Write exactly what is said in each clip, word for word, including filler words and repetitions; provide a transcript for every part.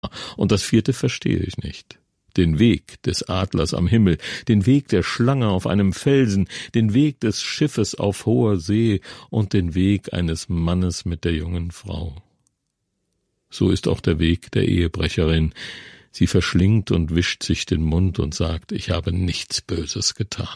Und das vierte verstehe ich nicht. Den Weg des Adlers am Himmel, den Weg der Schlange auf einem Felsen, den Weg des Schiffes auf hoher See und den Weg eines Mannes mit der jungen Frau. So ist auch der Weg der Ehebrecherin. Sie verschlingt und wischt sich den Mund und sagt, ich habe nichts Böses getan.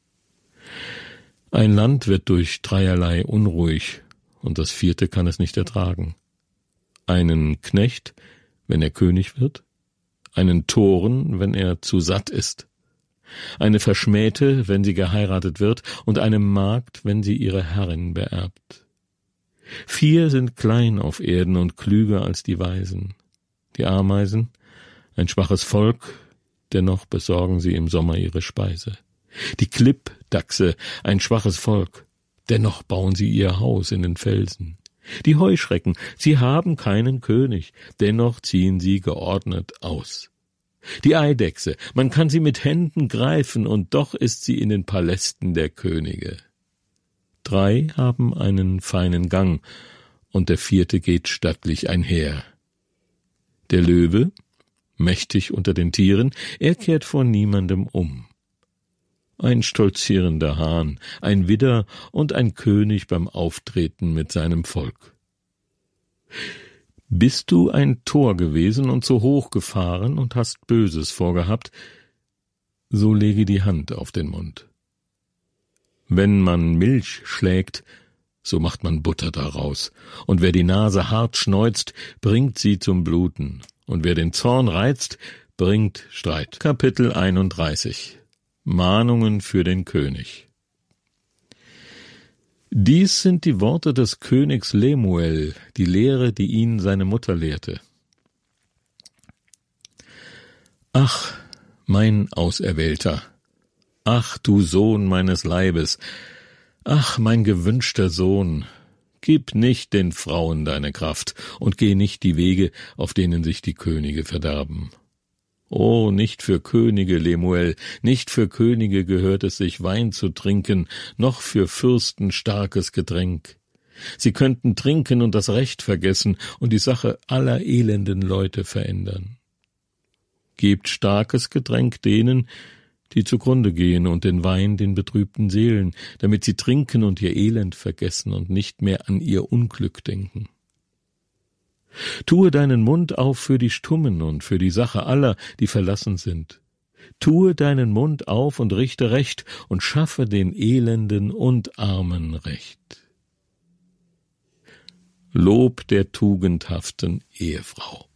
Ein Land wird durch dreierlei unruhig, und das vierte kann es nicht ertragen. Einen Knecht, wenn er König wird, einen Toren, wenn er zu satt ist, eine Verschmähte, wenn sie geheiratet wird, und eine Magd, wenn sie ihre Herrin beerbt. Vier sind klein auf Erden und klüger als die Weisen. Die Ameisen, ein schwaches Volk, dennoch besorgen sie im Sommer ihre Speise. Die Klippdachse, ein schwaches Volk, dennoch bauen sie ihr Haus in den Felsen. Die Heuschrecken, sie haben keinen König, dennoch ziehen sie geordnet aus. Die Eidechse, man kann sie mit Händen greifen, und doch ist sie in den Palästen der Könige. Drei haben einen feinen Gang, und der vierte geht stattlich einher. Der Löwe, mächtig unter den Tieren, er kehrt vor niemandem um. Ein stolzierender Hahn, ein Widder und ein König beim Auftreten mit seinem Volk. Bist du ein Tor gewesen und so hoch gefahren und hast Böses vorgehabt, so lege die Hand auf den Mund. Wenn man Milch schlägt, so macht man Butter daraus, und wer die Nase hart schneuzt, bringt sie zum Bluten, und wer den Zorn reizt, bringt Streit. Kapitel einunddreißig. Mahnungen für den König. Dies sind die Worte des Königs Lemuel, die Lehre, die ihn seine Mutter lehrte. Ach, mein Auserwählter, ach, du Sohn meines Leibes, ach, mein gewünschter Sohn, gib nicht den Frauen deine Kraft und geh nicht die Wege, auf denen sich die Könige verderben. Oh, nicht für Könige, Lemuel, nicht für Könige gehört es sich, Wein zu trinken, noch für Fürsten starkes Getränk. Sie könnten trinken und das Recht vergessen und die Sache aller elenden Leute verändern. Gebt starkes Getränk denen, die zugrunde gehen, und den Wein den betrübten Seelen, damit sie trinken und ihr Elend vergessen und nicht mehr an ihr Unglück denken. Tue deinen Mund auf für die Stummen und für die Sache aller, die verlassen sind. Tue deinen Mund auf und richte Recht und schaffe den Elenden und Armen Recht. Lob der tugendhaften Ehefrau.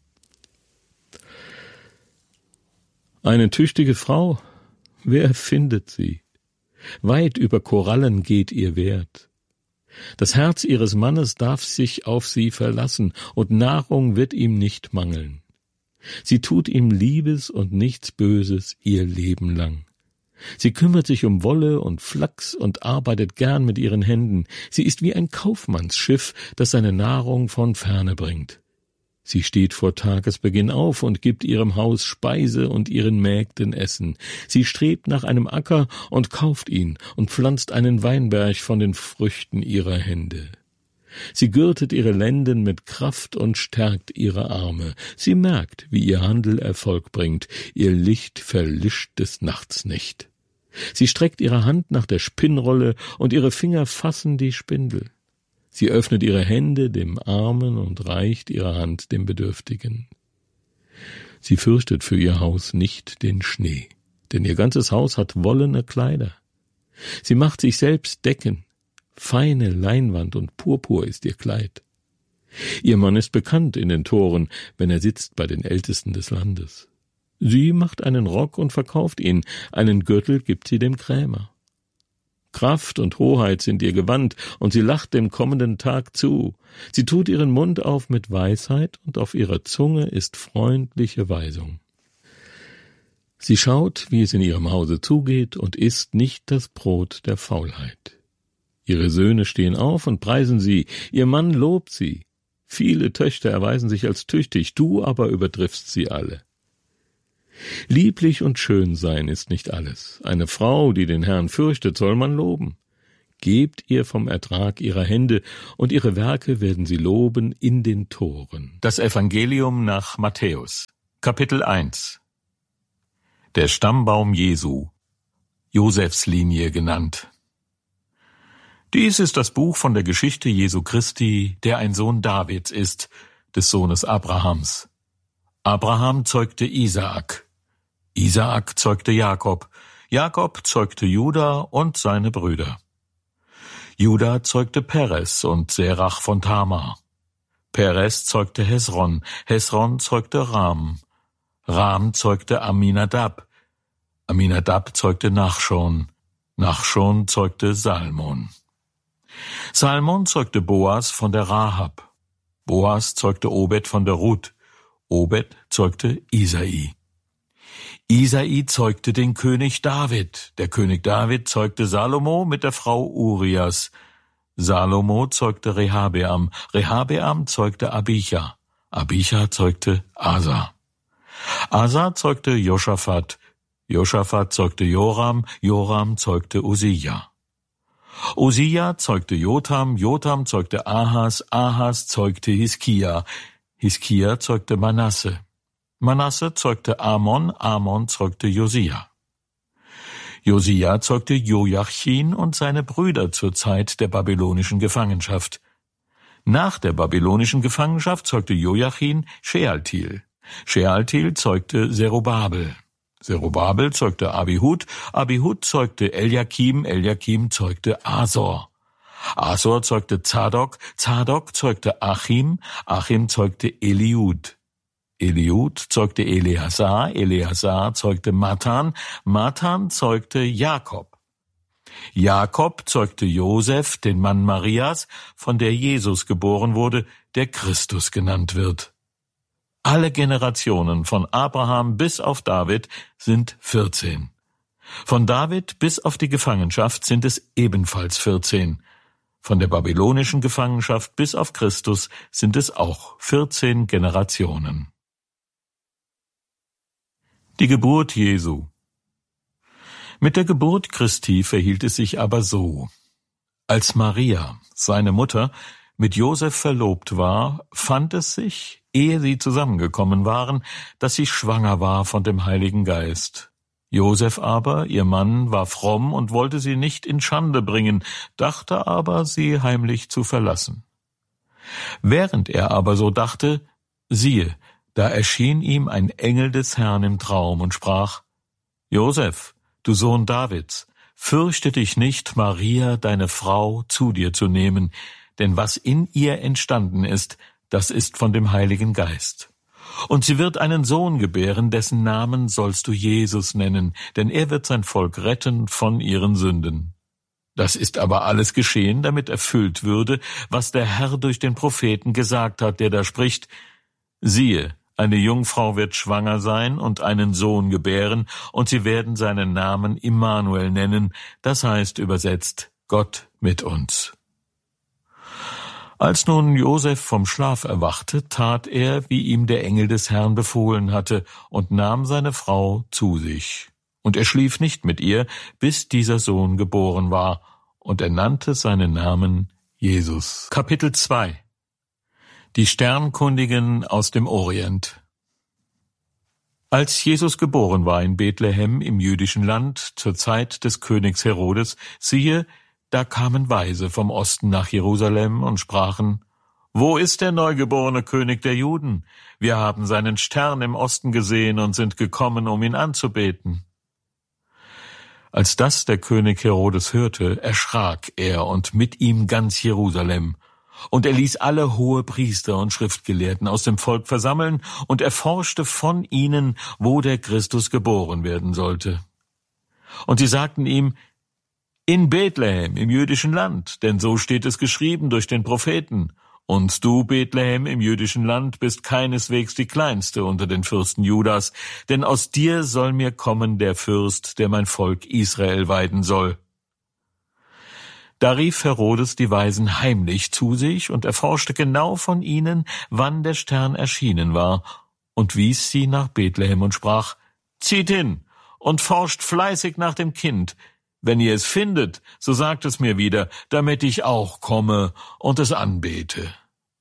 Eine tüchtige Frau, wer findet sie? Weit über Korallen geht ihr Wert. Das Herz ihres Mannes darf sich auf sie verlassen, und Nahrung wird ihm nicht mangeln. Sie tut ihm Liebes und nichts Böses ihr Leben lang. Sie kümmert sich um Wolle und Flachs und arbeitet gern mit ihren Händen. Sie ist wie ein Kaufmannsschiff, das seine Nahrung von ferne bringt. Sie steht vor Tagesbeginn auf und gibt ihrem Haus Speise und ihren Mägden Essen. Sie strebt nach einem Acker und kauft ihn und pflanzt einen Weinberg von den Früchten ihrer Hände. Sie gürtet ihre Lenden mit Kraft und stärkt ihre Arme. Sie merkt, wie ihr Handel Erfolg bringt. Ihr Licht verlischt des Nachts nicht. Sie streckt ihre Hand nach der Spinnrolle und ihre Finger fassen die Spindel. Sie öffnet ihre Hände dem Armen und reicht ihre Hand dem Bedürftigen. Sie fürchtet für ihr Haus nicht den Schnee, denn ihr ganzes Haus hat wollene Kleider. Sie macht sich selbst Decken, feine Leinwand und Purpur ist ihr Kleid. Ihr Mann ist bekannt in den Toren, wenn er sitzt bei den Ältesten des Landes. Sie macht einen Rock und verkauft ihn, einen Gürtel gibt sie dem Krämer. Kraft und Hoheit sind ihr Gewand, und sie lacht dem kommenden Tag zu. Sie tut ihren Mund auf mit Weisheit, und auf ihrer Zunge ist freundliche Weisung. Sie schaut, wie es in ihrem Hause zugeht, und isst nicht das Brot der Faulheit. Ihre Söhne stehen auf und preisen sie, ihr Mann lobt sie. Viele Töchter erweisen sich als tüchtig, du aber übertriffst sie alle. Lieblich und schön sein ist nicht alles. Eine Frau, die den Herrn fürchtet, soll man loben. gebt ihr vom Ertrag ihrer Hände, und ihre Werke werden sie loben in den Toren. Das Evangelium nach Matthäus, Kapitel eins. Der Stammbaum Jesu, Josefs Linie genannt. Dies ist das Buch von der Geschichte Jesu Christi, der ein Sohn Davids ist, des Sohnes Abrahams. Abraham zeugte Isaak. Isaak zeugte Jakob. Jakob zeugte Juda und seine Brüder. Juda zeugte Perez und Serach von Tamar. Perez zeugte Hesron. Hesron zeugte Ram. Ram zeugte Aminadab. Aminadab zeugte Nachschon. Nachschon zeugte Salmon. Salmon zeugte Boas von der Rahab. Boas zeugte Obed von der Ruth. Obed zeugte Isai. Isai zeugte den König David. Der König David zeugte Salomo mit der Frau Urias. Salomo zeugte Rehabeam. Rehabeam zeugte Abicha. Abicha zeugte Asa. Asa zeugte Josaphat. Josaphat zeugte Joram. Joram zeugte Usia. Usia zeugte Jotam. Jotam zeugte Ahas. Ahas zeugte Hiskia. Hiskia zeugte Manasse. Manasse zeugte Amon, Amon zeugte Josia. Josia zeugte Joachim und seine Brüder zur Zeit der babylonischen Gefangenschaft. Nach der babylonischen Gefangenschaft zeugte Joachim Shealtiel. Shealtiel zeugte Zerubabel. Zerubabel zeugte Abihud. Abihud zeugte Eliakim. Eliakim zeugte Asor. Asor zeugte Zadok. Zadok zeugte Achim. Achim zeugte Eliud. Eliud zeugte Eleazar, Eleazar zeugte Matan, Matan zeugte Jakob. Jakob zeugte Josef, den Mann Marias, von der Jesus geboren wurde, der Christus genannt wird. Alle Generationen von Abraham bis auf David sind vierzehn. Von David bis auf die Gefangenschaft sind es ebenfalls vierzehn. Von der babylonischen Gefangenschaft bis auf Christus sind es auch vierzehn Generationen. Die Geburt Jesu. Mit der Geburt Christi verhielt es sich aber so. Als Maria, seine Mutter, mit Josef verlobt war, fand es sich, ehe sie zusammengekommen waren, dass sie schwanger war von dem Heiligen Geist. Josef aber, ihr Mann, war fromm und wollte sie nicht in Schande bringen, dachte aber, sie heimlich zu verlassen. Während er aber so dachte, siehe, da erschien ihm ein Engel des Herrn im Traum und sprach: Josef, du Sohn Davids, fürchte dich nicht, Maria, deine Frau, zu dir zu nehmen, denn was in ihr entstanden ist, das ist von dem Heiligen Geist. Und sie wird einen Sohn gebären, dessen Namen sollst du Jesus nennen, denn er wird sein Volk retten von ihren Sünden. Das ist aber alles geschehen, damit erfüllt würde, was der Herr durch den Propheten gesagt hat, der da spricht: Siehe, eine Jungfrau wird schwanger sein und einen Sohn gebären, und sie werden seinen Namen Immanuel nennen, das heißt übersetzt Gott mit uns. Als nun Josef vom Schlaf erwachte, tat er, wie ihm der Engel des Herrn befohlen hatte, und nahm seine Frau zu sich. Und er schlief nicht mit ihr, bis dieser Sohn geboren war, und er nannte seinen Namen Jesus. Kapitel zwei. Die Sternkundigen aus dem Orient. Als Jesus geboren war in Bethlehem im jüdischen Land zur Zeit des Königs Herodes, siehe, da kamen Weise vom Osten nach Jerusalem und sprachen: Wo ist der neugeborene König der Juden? Wir haben seinen Stern im Osten gesehen und sind gekommen, um ihn anzubeten. Als das der König Herodes hörte, erschrak er und mit ihm ganz Jerusalem. Und er ließ alle Hohepriester und Schriftgelehrten aus dem Volk versammeln und erforschte von ihnen, wo der Christus geboren werden sollte. Und sie sagten ihm: In Bethlehem, im jüdischen Land, denn so steht es geschrieben durch den Propheten. Und du, Bethlehem, im jüdischen Land, bist keineswegs die kleinste unter den Fürsten Judas, denn aus dir soll mir kommen der Fürst, der mein Volk Israel weiden soll. Da rief Herodes die Weisen heimlich zu sich und erforschte genau von ihnen, wann der Stern erschienen war, und wies sie nach Bethlehem und sprach: Zieht hin und forscht fleißig nach dem Kind. Wenn ihr es findet, so sagt es mir wieder, damit ich auch komme und es anbete.«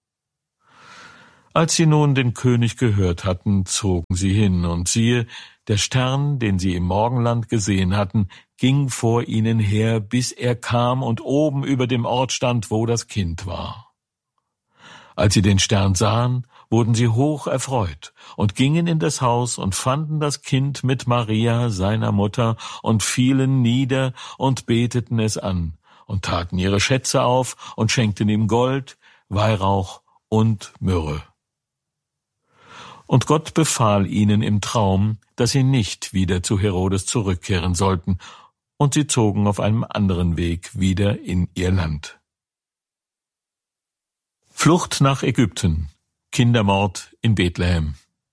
Als sie nun den König gehört hatten, zogen sie hin, und siehe, der Stern, den sie im Morgenland gesehen hatten, ging vor ihnen her, bis er kam und oben über dem Ort stand, wo das Kind war. Als sie den Stern sahen, wurden sie hoch erfreut und gingen in das Haus und fanden das Kind mit Maria, seiner Mutter, und fielen nieder und beteten es an und taten ihre Schätze auf und schenkten ihm Gold, Weihrauch und Myrrhe. Und Gott befahl ihnen im Traum, dass sie nicht wieder zu Herodes zurückkehren sollten, und sie zogen auf einem anderen Weg wieder in ihr Land. Flucht nach Ägypten, Kindermord in Bethlehem.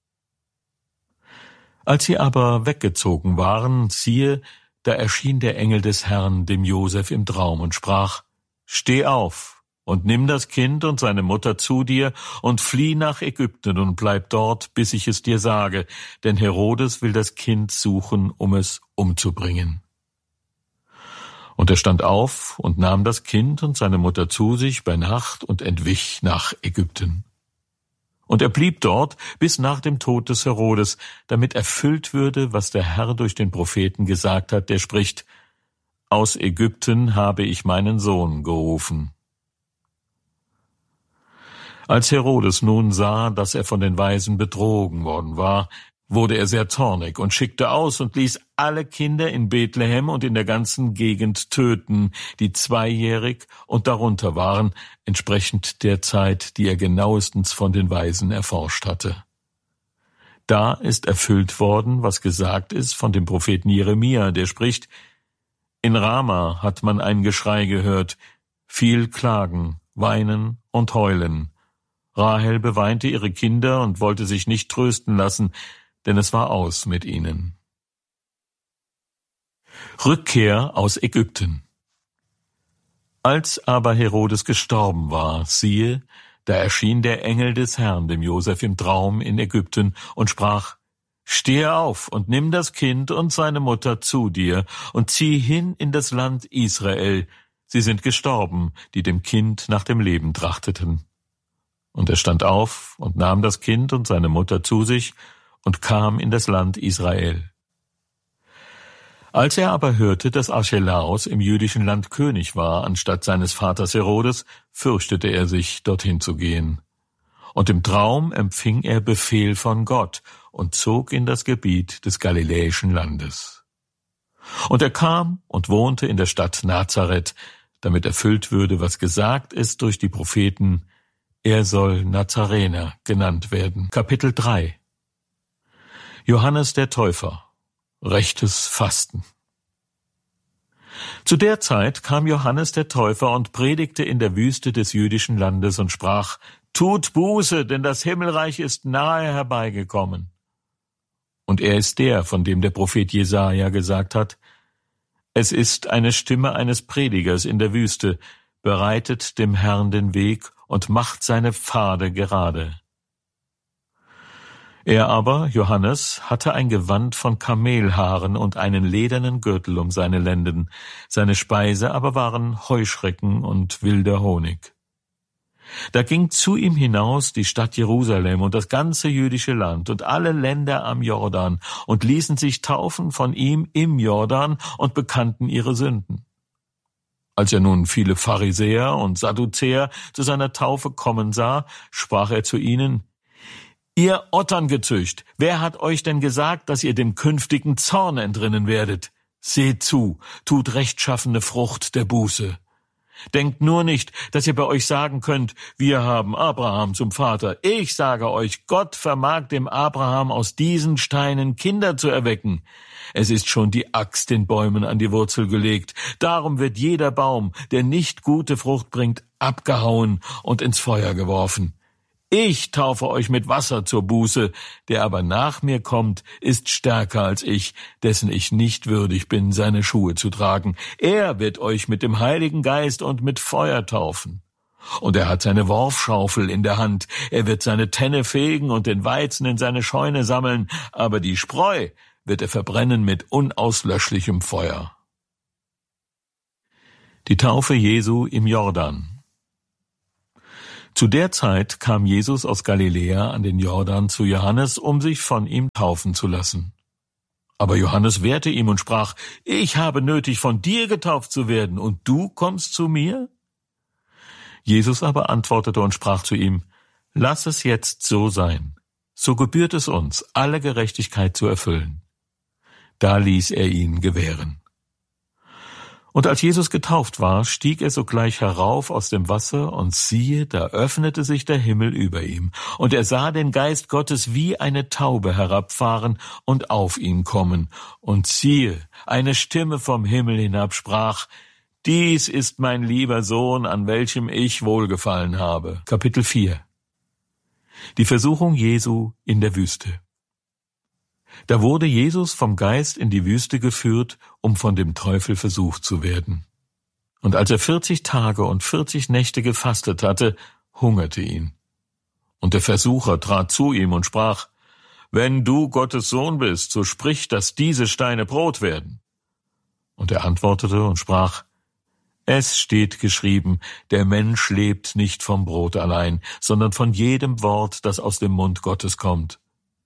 Als sie aber weggezogen waren, siehe, da erschien der Engel des Herrn dem Josef im Traum und sprach: »Steh auf und nimm das Kind und seine Mutter zu dir und flieh nach Ägypten und bleib dort, bis ich es dir sage, denn Herodes will das Kind suchen, um es umzubringen.« Und er stand auf und nahm das Kind und seine Mutter zu sich bei Nacht und entwich nach Ägypten. Und er blieb dort bis nach dem Tod des Herodes, damit erfüllt würde, was der Herr durch den Propheten gesagt hat, der spricht: »Aus Ägypten habe ich meinen Sohn gerufen.« Als Herodes nun sah, dass er von den Weisen betrogen worden war, wurde er sehr zornig und schickte aus und ließ alle Kinder in Bethlehem und in der ganzen Gegend töten, die zweijährig und darunter waren, entsprechend der Zeit, die er genauestens von den Weisen erforscht hatte. Da ist erfüllt worden, was gesagt ist von dem Propheten Jeremia, der spricht: »In Rama hat man ein Geschrei gehört, viel Klagen, Weinen und Heulen. Rahel beweinte ihre Kinder und wollte sich nicht trösten lassen, denn es war aus mit ihnen.« Rückkehr aus Ägypten. Als aber Herodes gestorben war, siehe, da erschien der Engel des Herrn dem Josef im Traum in Ägypten und sprach: »Stehe auf und nimm das Kind und seine Mutter zu dir und zieh hin in das Land Israel. Sie sind gestorben, die dem Kind nach dem Leben trachteten.« Und er stand auf und nahm das Kind und seine Mutter zu sich und kam in das Land Israel. Als er aber hörte, dass Archelaus im jüdischen Land König war, anstatt seines Vaters Herodes, fürchtete er sich, dorthin zu gehen. Und im Traum empfing er Befehl von Gott und zog in das Gebiet des galiläischen Landes. Und er kam und wohnte in der Stadt Nazareth, damit erfüllt würde, was gesagt ist durch die Propheten: Er soll Nazarener genannt werden. Kapitel drei. Johannes der Täufer. Rechtes Fasten. Zu der Zeit kam Johannes der Täufer und predigte in der Wüste des jüdischen Landes und sprach: »Tut Buße, denn das Himmelreich ist nahe herbeigekommen.« Und er ist der, von dem der Prophet Jesaja gesagt hat: »Es ist eine Stimme eines Predigers in der Wüste, bereitet dem Herrn den Weg und macht seine Pfade gerade.« Er aber, Johannes, hatte ein Gewand von Kamelhaaren und einen ledernen Gürtel um seine Lenden, seine Speise aber waren Heuschrecken und wilder Honig. Da ging zu ihm hinaus die Stadt Jerusalem und das ganze jüdische Land und alle Länder am Jordan und ließen sich taufen von ihm im Jordan und bekannten ihre Sünden. Als er nun viele Pharisäer und Sadduzäer zu seiner Taufe kommen sah, sprach er zu ihnen: »Ihr Otterngezücht, wer hat euch denn gesagt, dass ihr dem künftigen Zorn entrinnen werdet? Seht zu, tut rechtschaffene Frucht der Buße. Denkt nur nicht, dass ihr bei euch sagen könnt, wir haben Abraham zum Vater. Ich sage euch, Gott vermag dem Abraham aus diesen Steinen Kinder zu erwecken. Es ist schon die Axt den Bäumen an die Wurzel gelegt. Darum wird jeder Baum, der nicht gute Frucht bringt, abgehauen und ins Feuer geworfen. Ich taufe euch mit Wasser zur Buße, der aber nach mir kommt, ist stärker als ich, dessen ich nicht würdig bin, seine Schuhe zu tragen. Er wird euch mit dem Heiligen Geist und mit Feuer taufen. Und er hat seine Worfschaufel in der Hand, er wird seine Tenne fegen und den Weizen in seine Scheune sammeln, aber die Spreu wird er verbrennen mit unauslöschlichem Feuer.« Die Taufe Jesu im Jordan. Zu der Zeit kam Jesus aus Galiläa an den Jordan zu Johannes, um sich von ihm taufen zu lassen. Aber Johannes wehrte ihm und sprach: Ich habe nötig, von dir getauft zu werden, und du kommst zu mir? Jesus aber antwortete und sprach zu ihm: Lass es jetzt so sein. So gebührt es uns, alle Gerechtigkeit zu erfüllen. Da ließ er ihn gewähren. Und als Jesus getauft war, stieg er sogleich herauf aus dem Wasser, und siehe, da öffnete sich der Himmel über ihm, und er sah den Geist Gottes wie eine Taube herabfahren und auf ihn kommen. Und siehe, eine Stimme vom Himmel hinab sprach: Dies ist mein lieber Sohn, an welchem ich wohlgefallen habe. Kapitel vier. Die Versuchung Jesu in der Wüste. Da wurde Jesus vom Geist in die Wüste geführt, um von dem Teufel versucht zu werden. Und als er vierzig Tage und vierzig Nächte gefastet hatte, hungerte ihn. Und der Versucher trat zu ihm und sprach: Wenn du Gottes Sohn bist, so sprich, dass diese Steine Brot werden. Und er antwortete und sprach: Es steht geschrieben, der Mensch lebt nicht vom Brot allein, sondern von jedem Wort, das aus dem Mund Gottes kommt.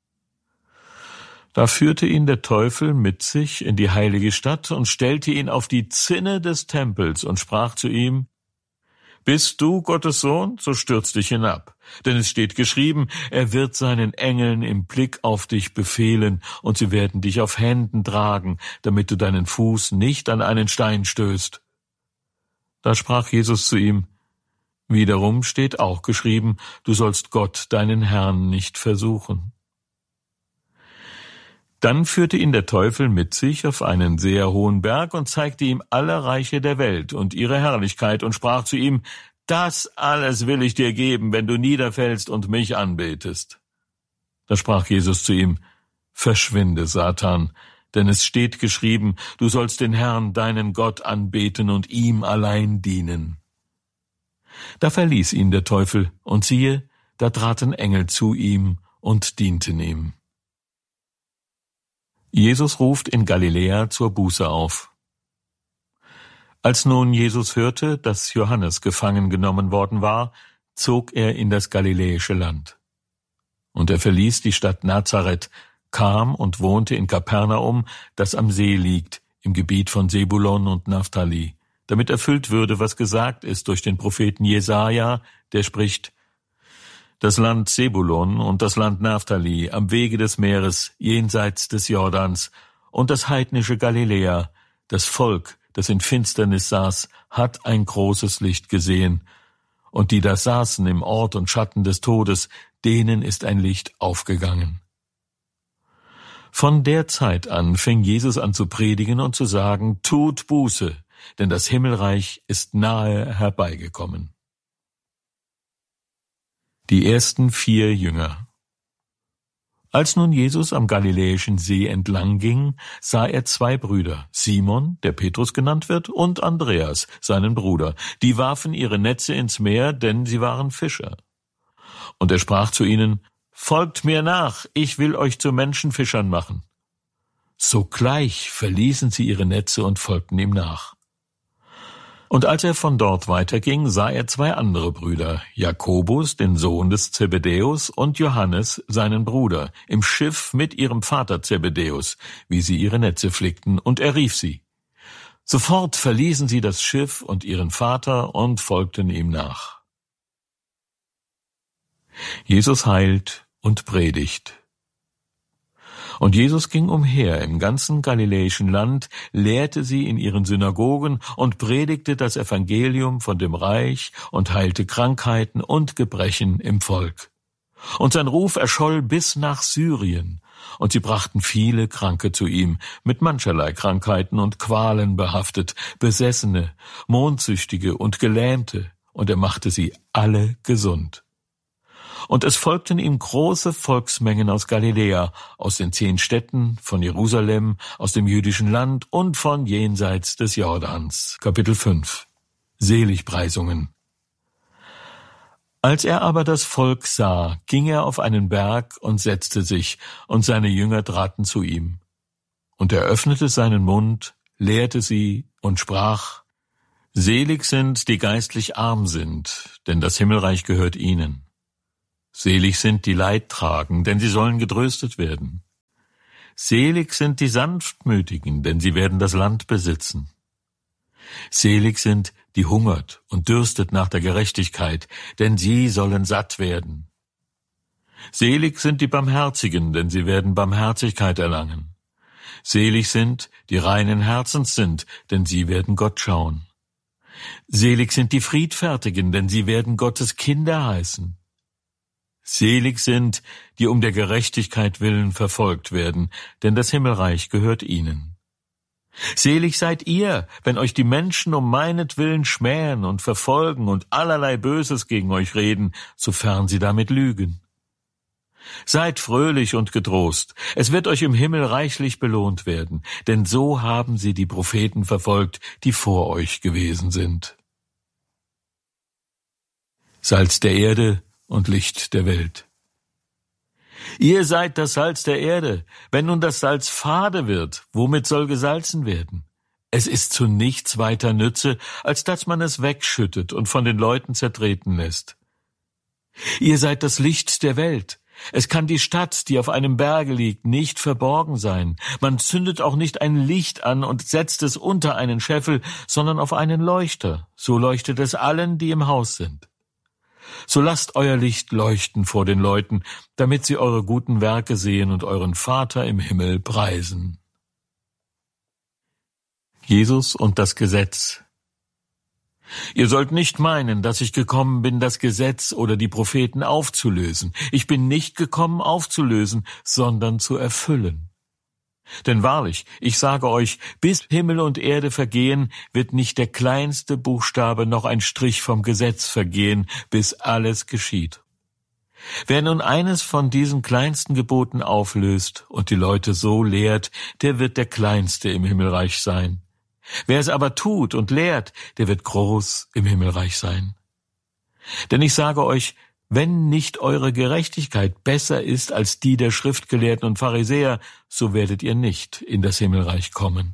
Da führte ihn der Teufel mit sich in die heilige Stadt und stellte ihn auf die Zinne des Tempels und sprach zu ihm: Bist du Gottes Sohn, so stürz dich hinab. Denn es steht geschrieben, er wird seinen Engeln im Blick auf dich befehlen, und sie werden dich auf Händen tragen, damit du deinen Fuß nicht an einen Stein stößt. Da sprach Jesus zu ihm: Wiederum steht auch geschrieben, du sollst Gott, deinen Herrn, nicht versuchen. Dann führte ihn der Teufel mit sich auf einen sehr hohen Berg und zeigte ihm alle Reiche der Welt und ihre Herrlichkeit und sprach zu ihm: Das alles will ich dir geben, wenn du niederfällst und mich anbetest. Da sprach Jesus zu ihm: Verschwinde, Satan, denn es steht geschrieben, du sollst den Herrn, deinen Gott, anbeten und ihm allein dienen. Da verließ ihn der Teufel, und siehe, da traten Engel zu ihm und dienten ihm. Jesus ruft in Galiläa zur Buße auf. Als nun Jesus hörte, dass Johannes gefangen genommen worden war, zog er in das galiläische Land. Und er verließ die Stadt Nazareth, kam und wohnte in Kapernaum, das am See liegt, im Gebiet von Sebulon und Naphtali, damit erfüllt würde, was gesagt ist durch den Propheten Jesaja, der spricht: Das Land Sebulon und das Land Naphtali am Wege des Meeres jenseits des Jordans und das heidnische Galiläa, das Volk, das in Finsternis saß, hat ein großes Licht gesehen. Und die da saßen im Ort und Schatten des Todes, denen ist ein Licht aufgegangen. Von der Zeit an fing Jesus an zu predigen und zu sagen: Tut Buße, denn das Himmelreich ist nahe herbeigekommen. Die ersten vier Jünger. Als nun Jesus am Galiläischen See entlang ging, sah er zwei Brüder, Simon, der Petrus genannt wird, und Andreas, seinen Bruder. Die warfen ihre Netze ins Meer, denn sie waren Fischer. Und er sprach zu ihnen: Folgt mir nach, ich will euch zu Menschenfischern machen. Sogleich verließen sie ihre Netze und folgten ihm nach. Und als er von dort weiterging, sah er zwei andere Brüder, Jakobus, den Sohn des Zebedäus, und Johannes, seinen Bruder, im Schiff mit ihrem Vater Zebedäus, wie sie ihre Netze flickten, und er rief sie. Sofort verließen sie das Schiff und ihren Vater und folgten ihm nach. Jesus heilt und predigt. Und Jesus ging umher im ganzen galiläischen Land, lehrte sie in ihren Synagogen und predigte das Evangelium von dem Reich und heilte Krankheiten und Gebrechen im Volk. Und sein Ruf erscholl bis nach Syrien, und sie brachten viele Kranke zu ihm, mit mancherlei Krankheiten und Qualen behaftet, Besessene, Mondsüchtige und Gelähmte, und er machte sie alle gesund. Und es folgten ihm große Volksmengen aus Galiläa, aus den zehn Städten, von Jerusalem, aus dem jüdischen Land und von jenseits des Jordans. Kapitel fünf. Seligpreisungen. Als er aber das Volk sah, ging er auf einen Berg und setzte sich, und seine Jünger traten zu ihm. Und er öffnete seinen Mund, lehrte sie und sprach: Selig sind, die geistlich arm sind, denn das Himmelreich gehört ihnen. Selig sind, die Leid tragen, denn sie sollen getröstet werden. Selig sind die Sanftmütigen, denn sie werden das Land besitzen. Selig sind, die hungert und dürstet nach der Gerechtigkeit, denn sie sollen satt werden. Selig sind die Barmherzigen, denn sie werden Barmherzigkeit erlangen. Selig sind, die reinen Herzens sind, denn sie werden Gott schauen. Selig sind die Friedfertigen, denn sie werden Gottes Kinder heißen. Selig sind, die um der Gerechtigkeit willen verfolgt werden, denn das Himmelreich gehört ihnen. Selig seid ihr, wenn euch die Menschen um meinetwillen schmähen und verfolgen und allerlei Böses gegen euch reden, sofern sie damit lügen. Seid fröhlich und getrost, es wird euch im Himmel reichlich belohnt werden, denn so haben sie die Propheten verfolgt, die vor euch gewesen sind. Salz der Erde und Licht der Welt. Ihr seid das Salz der Erde. Wenn nun das Salz fade wird, womit soll gesalzen werden? Es ist zu nichts weiter Nütze, als dass man es wegschüttet und von den Leuten zertreten lässt. Ihr seid das Licht der Welt. Es kann die Stadt, die auf einem Berge liegt, nicht verborgen sein. Man zündet auch nicht ein Licht an und setzt es unter einen Scheffel, sondern auf einen Leuchter. So leuchtet es allen, die im Haus sind. So lasst euer Licht leuchten vor den Leuten, damit sie eure guten Werke sehen und euren Vater im Himmel preisen. Jesus und das Gesetz. Ihr sollt nicht meinen, dass ich gekommen bin, das Gesetz oder die Propheten aufzulösen. Ich bin nicht gekommen, aufzulösen, sondern zu erfüllen. Denn wahrlich, ich sage euch, bis Himmel und Erde vergehen, wird nicht der kleinste Buchstabe noch ein Strich vom Gesetz vergehen, bis alles geschieht. Wer nun eines von diesen kleinsten Geboten auflöst und die Leute so lehrt, der wird der Kleinste im Himmelreich sein. Wer es aber tut und lehrt, der wird groß im Himmelreich sein. Denn ich sage euch, wenn nicht eure Gerechtigkeit besser ist als die der Schriftgelehrten und Pharisäer, so werdet ihr nicht in das Himmelreich kommen.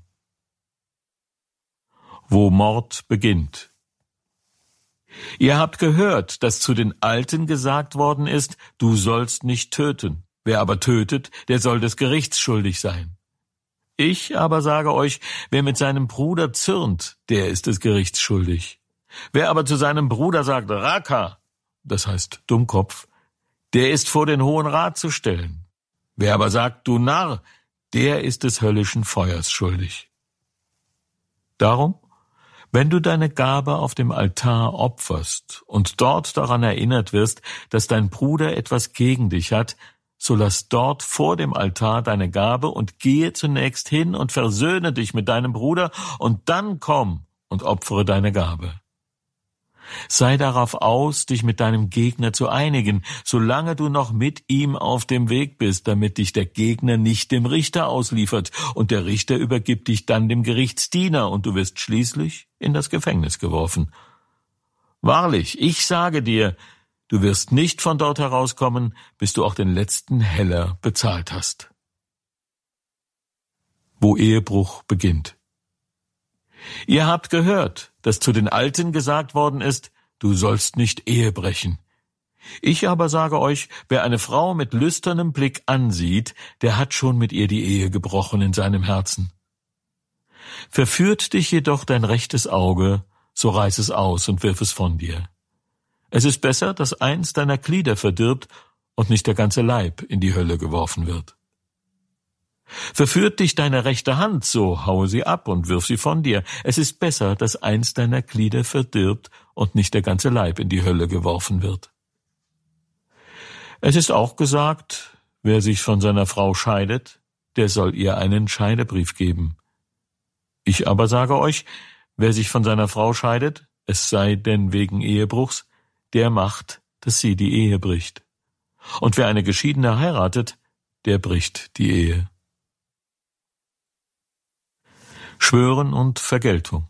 Wo Mord beginnt. Ihr habt gehört, dass zu den Alten gesagt worden ist, du sollst nicht töten. Wer aber tötet, der soll des Gerichts schuldig sein. Ich aber sage euch, wer mit seinem Bruder zürnt, der ist des Gerichts schuldig. Wer aber zu seinem Bruder sagt, Raka, das heißt Dummkopf, der ist vor den Hohen Rat zu stellen. Wer aber sagt, du Narr, der ist des höllischen Feuers schuldig. Darum, wenn du deine Gabe auf dem Altar opferst und dort daran erinnert wirst, dass dein Bruder etwas gegen dich hat, so lass dort vor dem Altar deine Gabe und gehe zunächst hin und versöhne dich mit deinem Bruder und dann komm und opfere deine Gabe. Sei darauf aus, dich mit deinem Gegner zu einigen, solange du noch mit ihm auf dem Weg bist, damit dich der Gegner nicht dem Richter ausliefert und der Richter übergibt dich dann dem Gerichtsdiener und du wirst schließlich in das Gefängnis geworfen. Wahrlich, ich sage dir, du wirst nicht von dort herauskommen, bis du auch den letzten Heller bezahlt hast. Wo Ehebruch beginnt. Ihr habt gehört, dass zu den Alten gesagt worden ist, du sollst nicht Ehe brechen. Ich aber sage euch, wer eine Frau mit lüsternem Blick ansieht, der hat schon mit ihr die Ehe gebrochen in seinem Herzen. Verführt dich jedoch dein rechtes Auge, so reiß es aus und wirf es von dir. Es ist besser, dass eins deiner Glieder verdirbt und nicht der ganze Leib in die Hölle geworfen wird. Verführt dich deine rechte Hand, so haue sie ab und wirf sie von dir. Es ist besser, dass eins deiner Glieder verdirbt und nicht der ganze Leib in die Hölle geworfen wird. Es ist auch gesagt, wer sich von seiner Frau scheidet, der soll ihr einen Scheidebrief geben. Ich aber sage euch, wer sich von seiner Frau scheidet, es sei denn wegen Ehebruchs, der macht, dass sie die Ehe bricht. Und wer eine Geschiedene heiratet, der bricht die Ehe. Schwören und Vergeltung.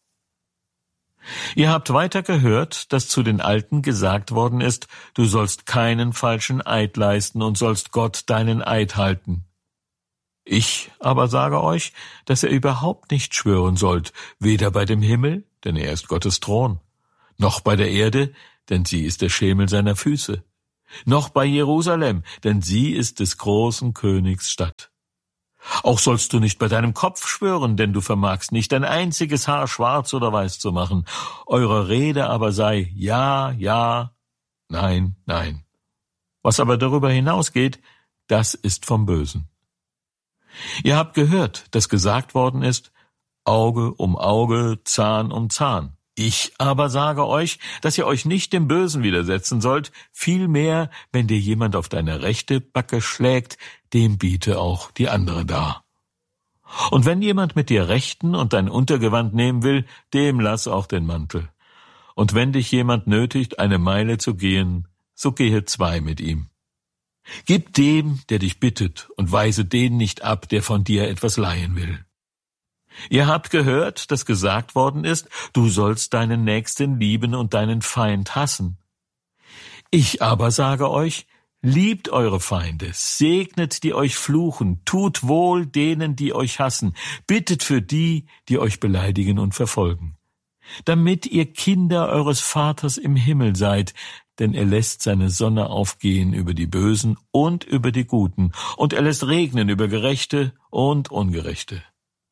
Ihr habt weiter gehört, dass zu den Alten gesagt worden ist, du sollst keinen falschen Eid leisten und sollst Gott deinen Eid halten. Ich aber sage euch, dass ihr überhaupt nicht schwören sollt, weder bei dem Himmel, denn er ist Gottes Thron, noch bei der Erde, denn sie ist der Schemel seiner Füße, noch bei Jerusalem, denn sie ist des großen Königs Stadt. Auch sollst du nicht bei deinem Kopf schwören, denn du vermagst nicht ein einziges Haar schwarz oder weiß zu machen. Eure Rede aber sei ja, ja, nein, nein. Was aber darüber hinausgeht, das ist vom Bösen. Ihr habt gehört, dass gesagt worden ist, Auge um Auge, Zahn um Zahn. Ich aber sage euch, dass ihr euch nicht dem Bösen widersetzen sollt, vielmehr, wenn dir jemand auf deine rechte Backe schlägt, dem biete auch die andere dar. Und wenn jemand mit dir rechten und dein Untergewand nehmen will, dem lass auch den Mantel. Und wenn dich jemand nötigt, eine Meile zu gehen, so gehe zwei mit ihm. Gib dem, der dich bittet, und weise den nicht ab, der von dir etwas leihen will. Ihr habt gehört, dass gesagt worden ist, du sollst deinen Nächsten lieben und deinen Feind hassen. Ich aber sage euch, liebt eure Feinde, segnet die euch fluchen, tut wohl denen, die euch hassen, bittet für die, die euch beleidigen und verfolgen, damit ihr Kinder eures Vaters im Himmel seid, denn er lässt seine Sonne aufgehen über die Bösen und über die Guten, und er lässt regnen über Gerechte und Ungerechte.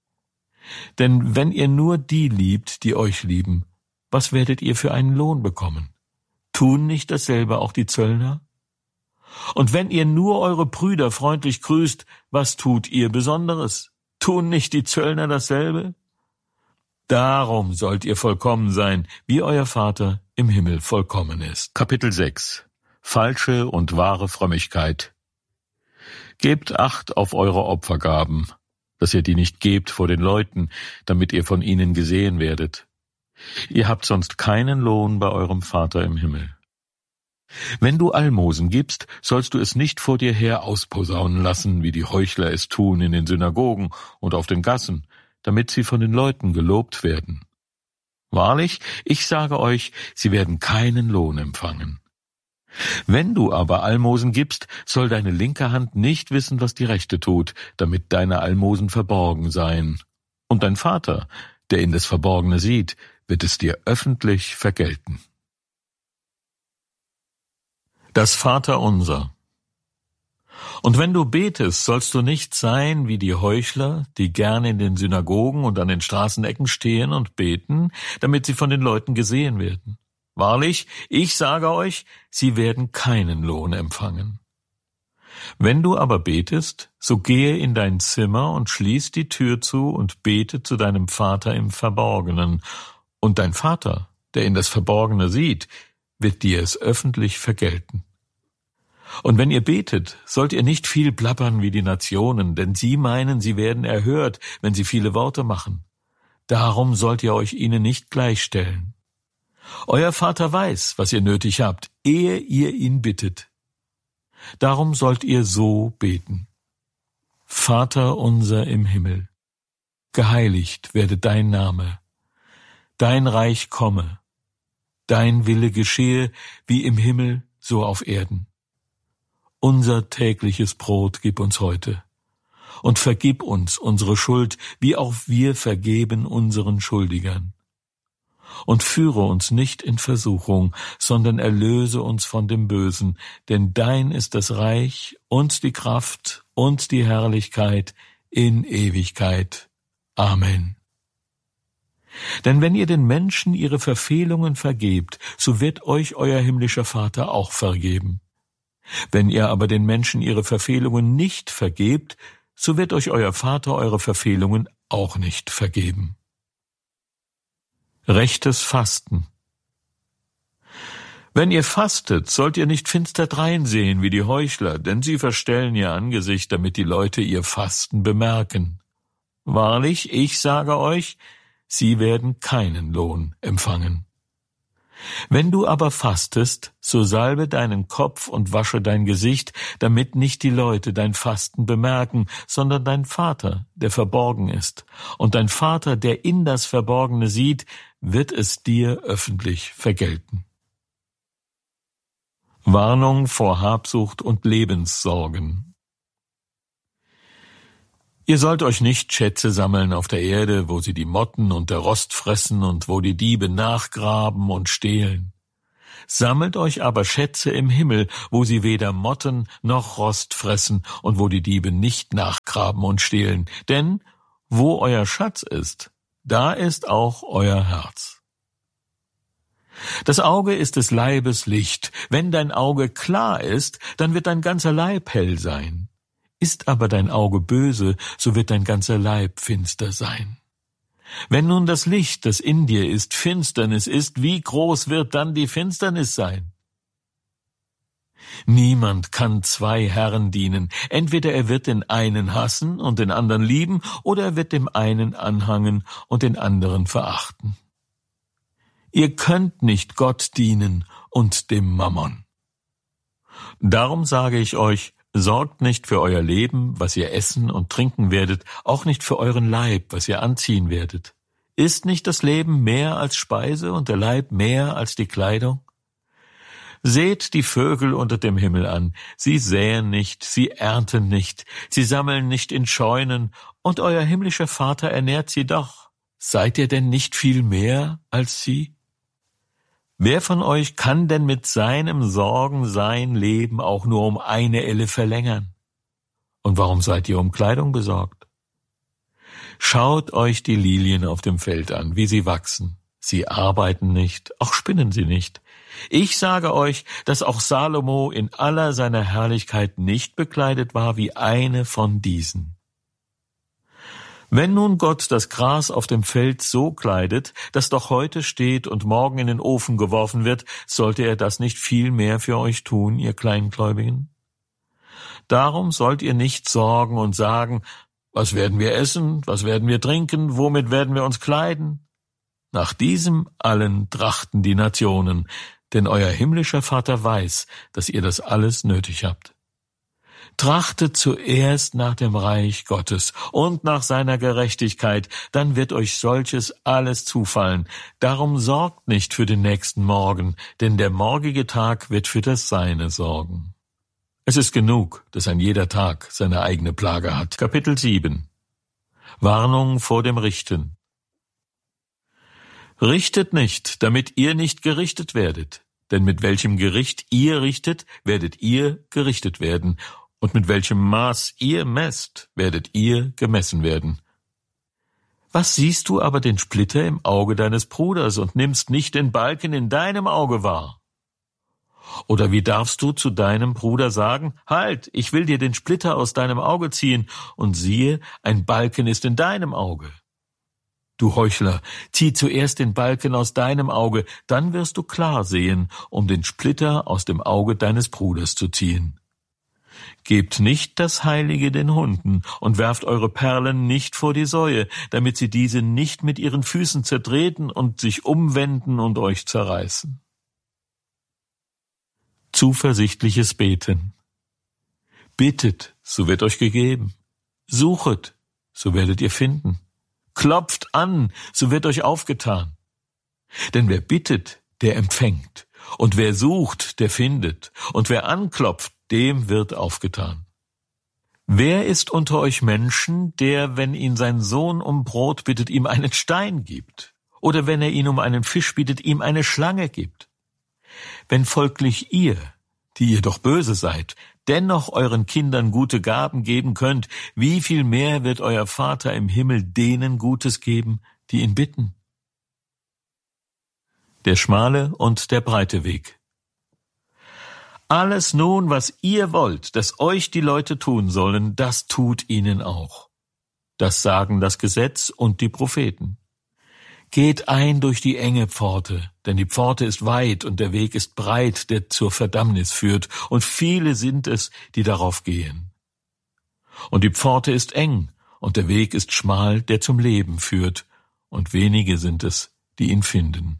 Denn wenn ihr nur die liebt, die euch lieben, was werdet ihr für einen Lohn bekommen? Tun nicht dasselbe auch die Zöllner? Und wenn ihr nur eure Brüder freundlich grüßt, was tut ihr Besonderes? Tun nicht die Zöllner dasselbe? Darum sollt ihr vollkommen sein, wie euer Vater im Himmel vollkommen ist. Kapitel sechs. Falsche und wahre Frömmigkeit. Gebt Acht auf eure Opfergaben, dass ihr die nicht gebt vor den Leuten, damit ihr von ihnen gesehen werdet. Ihr habt sonst keinen Lohn bei eurem Vater im Himmel. Wenn du Almosen gibst, sollst du es nicht vor dir her ausposaunen lassen, wie die Heuchler es tun in den Synagogen und auf den Gassen, damit sie von den Leuten gelobt werden. Wahrlich, ich sage euch, sie werden keinen Lohn empfangen. Wenn du aber Almosen gibst, soll deine linke Hand nicht wissen, was die rechte tut, damit deine Almosen verborgen seien. Und dein Vater, der in das Verborgene sieht, wird es dir öffentlich vergelten. Das Vaterunser. Und wenn du betest, sollst du nicht sein wie die Heuchler, die gerne in den Synagogen und an den Straßenecken stehen und beten, damit sie von den Leuten gesehen werden. Wahrlich, ich sage euch, sie werden keinen Lohn empfangen. Wenn du aber betest, so gehe in dein Zimmer und schließ die Tür zu und bete zu deinem Vater im Verborgenen. Und dein Vater, der in das Verborgene sieht, wird dir es öffentlich vergelten. Und wenn ihr betet, sollt ihr nicht viel plappern wie die Nationen, denn sie meinen, sie werden erhört, wenn sie viele Worte machen. Darum sollt ihr euch ihnen nicht gleichstellen. Euer Vater weiß, was ihr nötig habt, ehe ihr ihn bittet. Darum sollt ihr so beten. Vater unser im Himmel, geheiligt werde dein Name, dein Reich komme, dein Wille geschehe, wie im Himmel, so auf Erden. Unser tägliches Brot gib uns heute, und vergib uns unsere Schuld, wie auch wir vergeben unseren Schuldigern. Und führe uns nicht in Versuchung, sondern erlöse uns von dem Bösen, denn dein ist das Reich und die Kraft und die Herrlichkeit in Ewigkeit. Amen. Denn wenn ihr den Menschen ihre Verfehlungen vergebt, so wird euch euer himmlischer Vater auch vergeben. Wenn ihr aber den Menschen ihre Verfehlungen nicht vergebt, so wird euch euer Vater eure Verfehlungen auch nicht vergeben. Rechtes Fasten. Wenn ihr fastet, sollt ihr nicht finster dreinsehen wie die Heuchler, denn sie verstellen ihr Angesicht, damit die Leute ihr Fasten bemerken. Wahrlich, ich sage euch, sie werden keinen Lohn empfangen. Wenn du aber fastest, so salbe deinen Kopf und wasche dein Gesicht, damit nicht die Leute dein Fasten bemerken, sondern dein Vater, der verborgen ist. Und dein Vater, der in das Verborgene sieht, wird es dir öffentlich vergelten. Warnung vor Habsucht und Lebenssorgen. Ihr sollt euch nicht Schätze sammeln auf der Erde, wo sie die Motten und der Rost fressen und wo die Diebe nachgraben und stehlen. Sammelt euch aber Schätze im Himmel, wo sie weder Motten noch Rost fressen und wo die Diebe nicht nachgraben und stehlen. Denn wo euer Schatz ist, da ist auch euer Herz. Das Auge ist des Leibes Licht. Wenn dein Auge klar ist, dann wird dein ganzer Leib hell sein. Ist aber dein Auge böse, so wird dein ganzer Leib finster sein. Wenn nun das Licht, das in dir ist, Finsternis ist, wie groß wird dann die Finsternis sein? Niemand kann zwei Herren dienen. Entweder er wird den einen hassen und den anderen lieben, oder er wird dem einen anhangen und den anderen verachten. Ihr könnt nicht Gott dienen und dem Mammon. Darum sage ich euch, sorgt nicht für euer Leben, was ihr essen und trinken werdet, auch nicht für euren Leib, was ihr anziehen werdet. Ist nicht das Leben mehr als Speise und der Leib mehr als die Kleidung? Seht die Vögel unter dem Himmel an. Sie säen nicht, sie ernten nicht, sie sammeln nicht in Scheunen, und euer himmlischer Vater ernährt sie doch. Seid ihr denn nicht viel mehr als sie? Wer von euch kann denn mit seinem Sorgen sein Leben auch nur um eine Elle verlängern? Und warum seid ihr um Kleidung besorgt? Schaut euch die Lilien auf dem Feld an, wie sie wachsen. Sie arbeiten nicht, auch spinnen sie nicht. Ich sage euch, dass auch Salomo in aller seiner Herrlichkeit nicht bekleidet war wie eine von diesen. Wenn nun Gott das Gras auf dem Feld so kleidet, das doch heute steht und morgen in den Ofen geworfen wird, sollte er das nicht viel mehr für euch tun, ihr Kleingläubigen? Darum sollt ihr nicht sorgen und sagen, was werden wir essen, was werden wir trinken, womit werden wir uns kleiden? Nach diesem allen trachten die Nationen, denn euer himmlischer Vater weiß, dass ihr das alles nötig habt. Trachtet zuerst nach dem Reich Gottes und nach seiner Gerechtigkeit, dann wird euch solches alles zufallen. Darum sorgt nicht für den nächsten Morgen, denn der morgige Tag wird für das Seine sorgen. Es ist genug, dass ein jeder Tag seine eigene Plage hat. Kapitel sieben. Warnung vor dem Richten. Richtet nicht, damit ihr nicht gerichtet werdet, denn mit welchem Gericht ihr richtet, werdet ihr gerichtet werden, und mit welchem Maß ihr messt, werdet ihr gemessen werden. Was siehst du aber den Splitter im Auge deines Bruders und nimmst nicht den Balken in deinem Auge wahr? Oder wie darfst du zu deinem Bruder sagen, halt, ich will dir den Splitter aus deinem Auge ziehen, und siehe, ein Balken ist in deinem Auge? Du Heuchler, zieh zuerst den Balken aus deinem Auge, dann wirst du klar sehen, um den Splitter aus dem Auge deines Bruders zu ziehen. Gebt nicht das Heilige den Hunden und werft eure Perlen nicht vor die Säue, damit sie diese nicht mit ihren Füßen zertreten und sich umwenden und euch zerreißen. Zuversichtliches Beten. Bittet, so wird euch gegeben. Suchet, so werdet ihr finden. Klopft an, so wird euch aufgetan. Denn wer bittet, der empfängt. Und wer sucht, der findet. Und wer anklopft, dem wird aufgetan. Wer ist unter euch Menschen, der, wenn ihn sein Sohn um Brot bittet, ihm einen Stein gibt? Oder wenn er ihn um einen Fisch bittet, ihm eine Schlange gibt? Wenn folglich ihr, die ihr doch böse seid, dennoch euren Kindern gute Gaben geben könnt, wie viel mehr wird euer Vater im Himmel denen Gutes geben, die ihn bitten? Der schmale und der breite Weg. Alles nun, was ihr wollt, dass euch die Leute tun sollen, das tut ihnen auch. Das sagen das Gesetz und die Propheten. Geht ein durch die enge Pforte, denn die Pforte ist weit und der Weg ist breit, der zur Verdammnis führt, und viele sind es, die darauf gehen. Und die Pforte ist eng und der Weg ist schmal, der zum Leben führt, und wenige sind es, die ihn finden.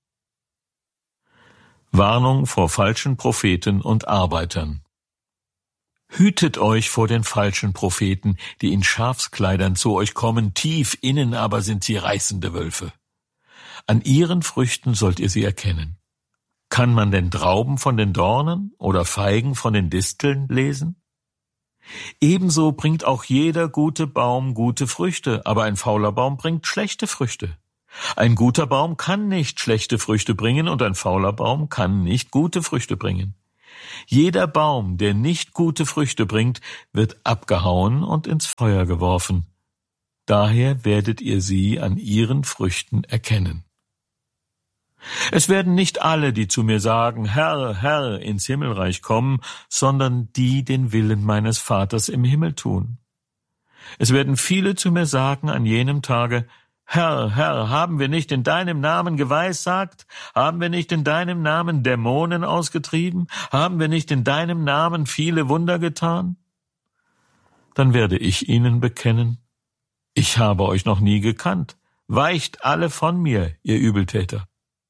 Warnung vor falschen Propheten und Arbeitern. Hütet euch vor den falschen Propheten, die in Schafskleidern zu euch kommen, tief innen aber sind sie reißende Wölfe. An ihren Früchten sollt ihr sie erkennen. Kann man denn Trauben von den Dornen oder Feigen von den Disteln lesen? Ebenso bringt auch jeder gute Baum gute Früchte, aber ein fauler Baum bringt schlechte Früchte. Ein guter Baum kann nicht schlechte Früchte bringen und ein fauler Baum kann nicht gute Früchte bringen. Jeder Baum, der nicht gute Früchte bringt, wird abgehauen und ins Feuer geworfen. Daher werdet ihr sie an ihren Früchten erkennen. Es werden nicht alle, die zu mir sagen, Herr, Herr, ins Himmelreich kommen, sondern die den Willen meines Vaters im Himmel tun. Es werden viele zu mir sagen an jenem Tage, Herr, Herr, haben wir nicht in deinem Namen geweissagt? Haben wir nicht in deinem Namen Dämonen ausgetrieben? Haben wir nicht in deinem Namen viele Wunder getan? Dann werde ich ihnen bekennen, ich habe euch noch nie gekannt. Weicht alle von mir, ihr Übeltäter.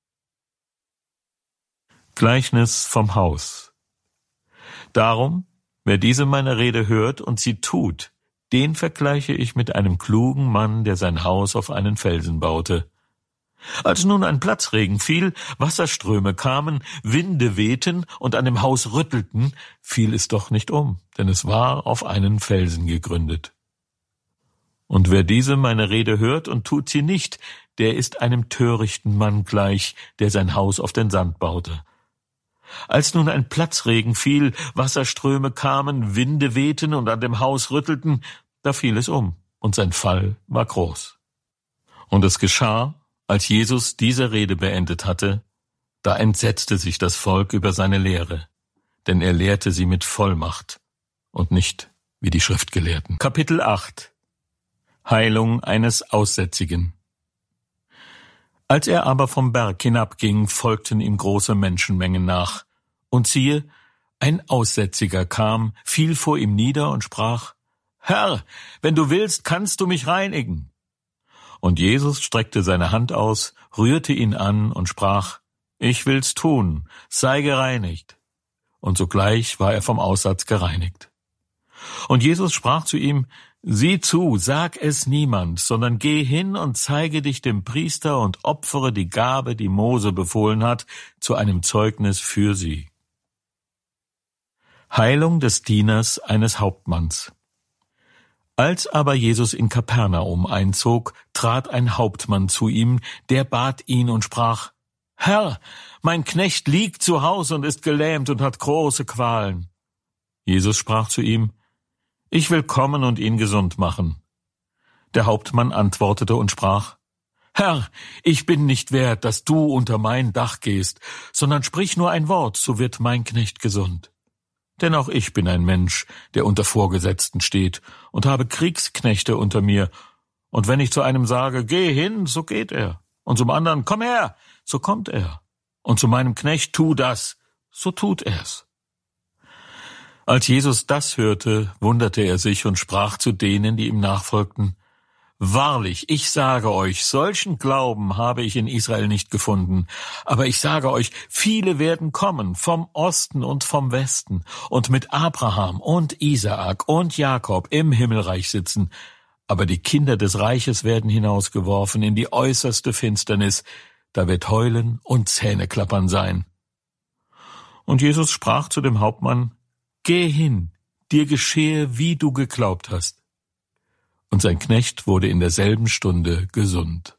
Gleichnis vom Haus. Darum, wer diese meine Rede hört und sie tut, den vergleiche ich mit einem klugen Mann, der sein Haus auf einen Felsen baute. Als nun ein Platzregen fiel, Wasserströme kamen, Winde wehten und an dem Haus rüttelten, fiel es doch nicht um, denn es war auf einen Felsen gegründet. Und wer diese meine Rede hört und tut sie nicht, der ist einem törichten Mann gleich, der sein Haus auf den Sand baute. Als nun ein Platzregen fiel, Wasserströme kamen, Winde wehten und an dem Haus rüttelten, da fiel es um, und sein Fall war groß. Und es geschah, als Jesus diese Rede beendet hatte, da entsetzte sich das Volk über seine Lehre, denn er lehrte sie mit Vollmacht und nicht wie die Schriftgelehrten. Kapitel acht. Heilung eines Aussätzigen. Als er aber vom Berg hinabging, folgten ihm große Menschenmengen nach. Und siehe, ein Aussätziger kam, fiel vor ihm nieder und sprach, Herr, wenn du willst, kannst du mich reinigen. Und Jesus streckte seine Hand aus, rührte ihn an und sprach, ich will's tun, sei gereinigt. Und sogleich war er vom Aussatz gereinigt. Und Jesus sprach zu ihm, sieh zu, sag es niemand, sondern geh hin und zeige dich dem Priester und opfere die Gabe, die Mose befohlen hat, zu einem Zeugnis für sie. Heilung des Dieners eines Hauptmanns. Als aber Jesus in Kapernaum einzog, trat ein Hauptmann zu ihm, der bat ihn und sprach, Herr, mein Knecht liegt zu Hause und ist gelähmt und hat große Qualen. Jesus sprach zu ihm, ich will kommen und ihn gesund machen. Der Hauptmann antwortete und sprach, Herr, ich bin nicht wert, dass du unter mein Dach gehst, sondern sprich nur ein Wort, so wird mein Knecht gesund. Denn auch ich bin ein Mensch, der unter Vorgesetzten steht und habe Kriegsknechte unter mir. Und wenn ich zu einem sage, geh hin, so geht er. Und zum anderen, komm her, so kommt er. Und zu meinem Knecht, tu das, so tut er's. Als Jesus das hörte, wunderte er sich und sprach zu denen, die ihm nachfolgten, Wahrlich, ich sage euch, solchen Glauben habe ich in Israel nicht gefunden. Aber ich sage euch, viele werden kommen, vom Osten und vom Westen, und mit Abraham und Isaak und Jakob im Himmelreich sitzen. Aber die Kinder des Reiches werden hinausgeworfen in die äußerste Finsternis. Da wird Heulen und Zähneklappern sein. Und Jesus sprach zu dem Hauptmann, Geh hin, dir geschehe, wie du geglaubt hast. Und sein Knecht wurde in derselben Stunde gesund.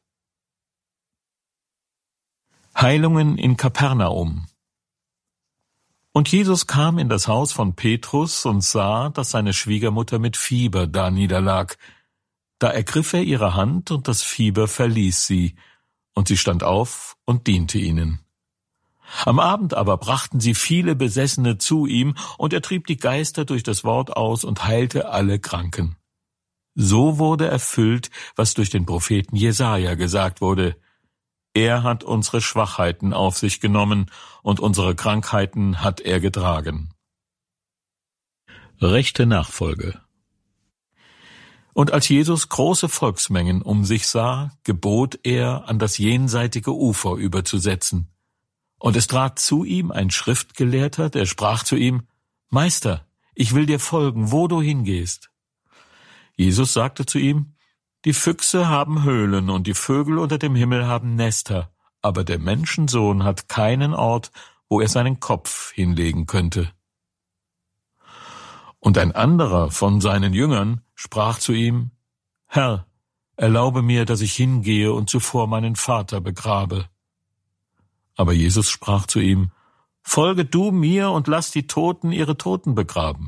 Heilungen in Kapernaum. Und Jesus kam in das Haus von Petrus und sah, dass seine Schwiegermutter mit Fieber da niederlag. Da ergriff er ihre Hand, und das Fieber verließ sie, und sie stand auf und diente ihnen. Am Abend aber brachten sie viele Besessene zu ihm, und er trieb die Geister durch das Wort aus und heilte alle Kranken. So wurde erfüllt, was durch den Propheten Jesaja gesagt wurde. Er hat unsere Schwachheiten auf sich genommen, und unsere Krankheiten hat er getragen. Rechte Nachfolge. Und als Jesus große Volksmengen um sich sah, gebot er, an das jenseitige Ufer überzusetzen. Und es trat zu ihm ein Schriftgelehrter, der sprach zu ihm, Meister, ich will dir folgen, wo du hingehst. Jesus sagte zu ihm, die Füchse haben Höhlen und die Vögel unter dem Himmel haben Nester, aber der Menschensohn hat keinen Ort, wo er seinen Kopf hinlegen könnte. Und ein anderer von seinen Jüngern sprach zu ihm: Herr, erlaube mir, dass ich hingehe und zuvor meinen Vater begrabe. Aber Jesus sprach zu ihm: Folge du mir und lass die Toten ihre Toten begraben.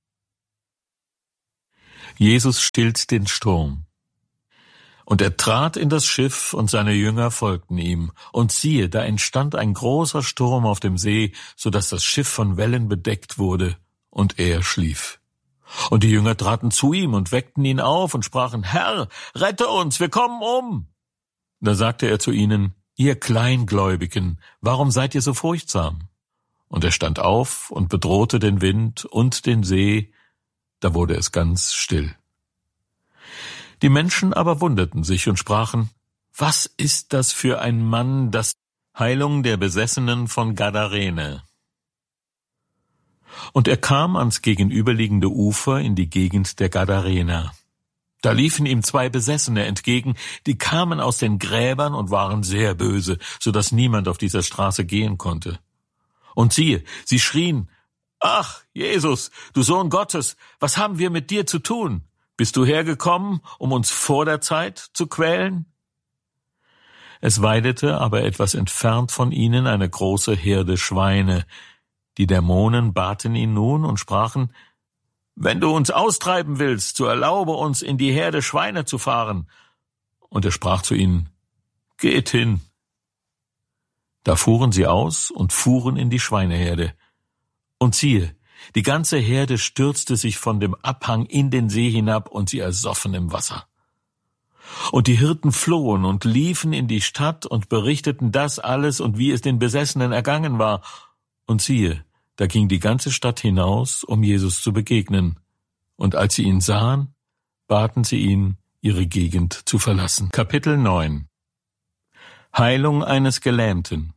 Jesus stillt den Sturm. Und er trat in das Schiff, und seine Jünger folgten ihm. Und siehe, da entstand ein großer Sturm auf dem See, so dass das Schiff von Wellen bedeckt wurde, und er schlief. Und die Jünger traten zu ihm und weckten ihn auf und sprachen: Herr, rette uns, wir kommen um. Da sagte er zu ihnen: Ihr Kleingläubigen, warum seid ihr so furchtsam? Und er stand auf und bedrohte den Wind und den See, da wurde es ganz still. Die Menschen aber wunderten sich und sprachen: Was ist das für ein Mann, das Heilung der Besessenen von Gadarene? Und er kam ans gegenüberliegende Ufer in die Gegend der Gadarener. Da liefen ihm zwei Besessene entgegen, die kamen aus den Gräbern und waren sehr böse, so dass niemand auf dieser Straße gehen konnte. Und siehe, sie schrien: Ach, Jesus, du Sohn Gottes, was haben wir mit dir zu tun? Bist du hergekommen, um uns vor der Zeit zu quälen? Es weidete aber etwas entfernt von ihnen eine große Herde Schweine. Die Dämonen baten ihn nun und sprachen: Wenn du uns austreiben willst, so erlaube uns, in die Herde Schweine zu fahren. Und er sprach zu ihnen: Geht hin. Da fuhren sie aus und fuhren in die Schweineherde. Und siehe, die ganze Herde stürzte sich von dem Abhang in den See hinab, und sie ersoffen im Wasser. Und die Hirten flohen und liefen in die Stadt und berichteten das alles und wie es den Besessenen ergangen war. Und siehe, da ging die ganze Stadt hinaus, um Jesus zu begegnen. Und als sie ihn sahen, baten sie ihn, ihre Gegend zu verlassen. Kapitel neun. Heilung eines Gelähmten.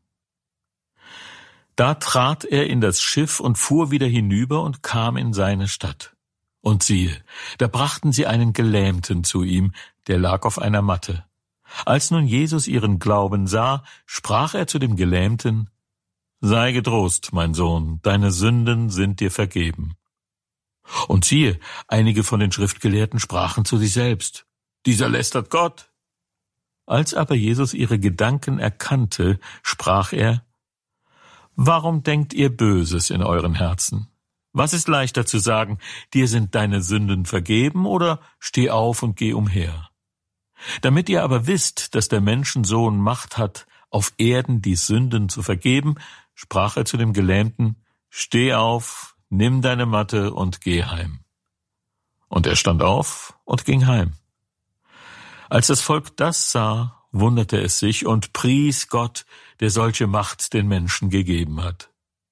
Da trat er in das Schiff und fuhr wieder hinüber und kam in seine Stadt. Und siehe, da brachten sie einen Gelähmten zu ihm, der lag auf einer Matte. Als nun Jesus ihren Glauben sah, sprach er zu dem Gelähmten: Sei getrost, mein Sohn, deine Sünden sind dir vergeben. Und siehe, einige von den Schriftgelehrten sprachen zu sich selbst: Dieser lästert Gott. Als aber Jesus ihre Gedanken erkannte, sprach er: Warum denkt ihr Böses in euren Herzen? Was ist leichter zu sagen: Dir sind deine Sünden vergeben, oder steh auf und geh umher? Damit ihr aber wisst, dass der Menschensohn Macht hat, auf Erden die Sünden zu vergeben, sprach er zu dem Gelähmten: Steh auf, nimm deine Matte und geh heim. Und er stand auf und ging heim. Als das Volk das sah, wunderte es sich und pries Gott, der solche Macht den Menschen gegeben hat.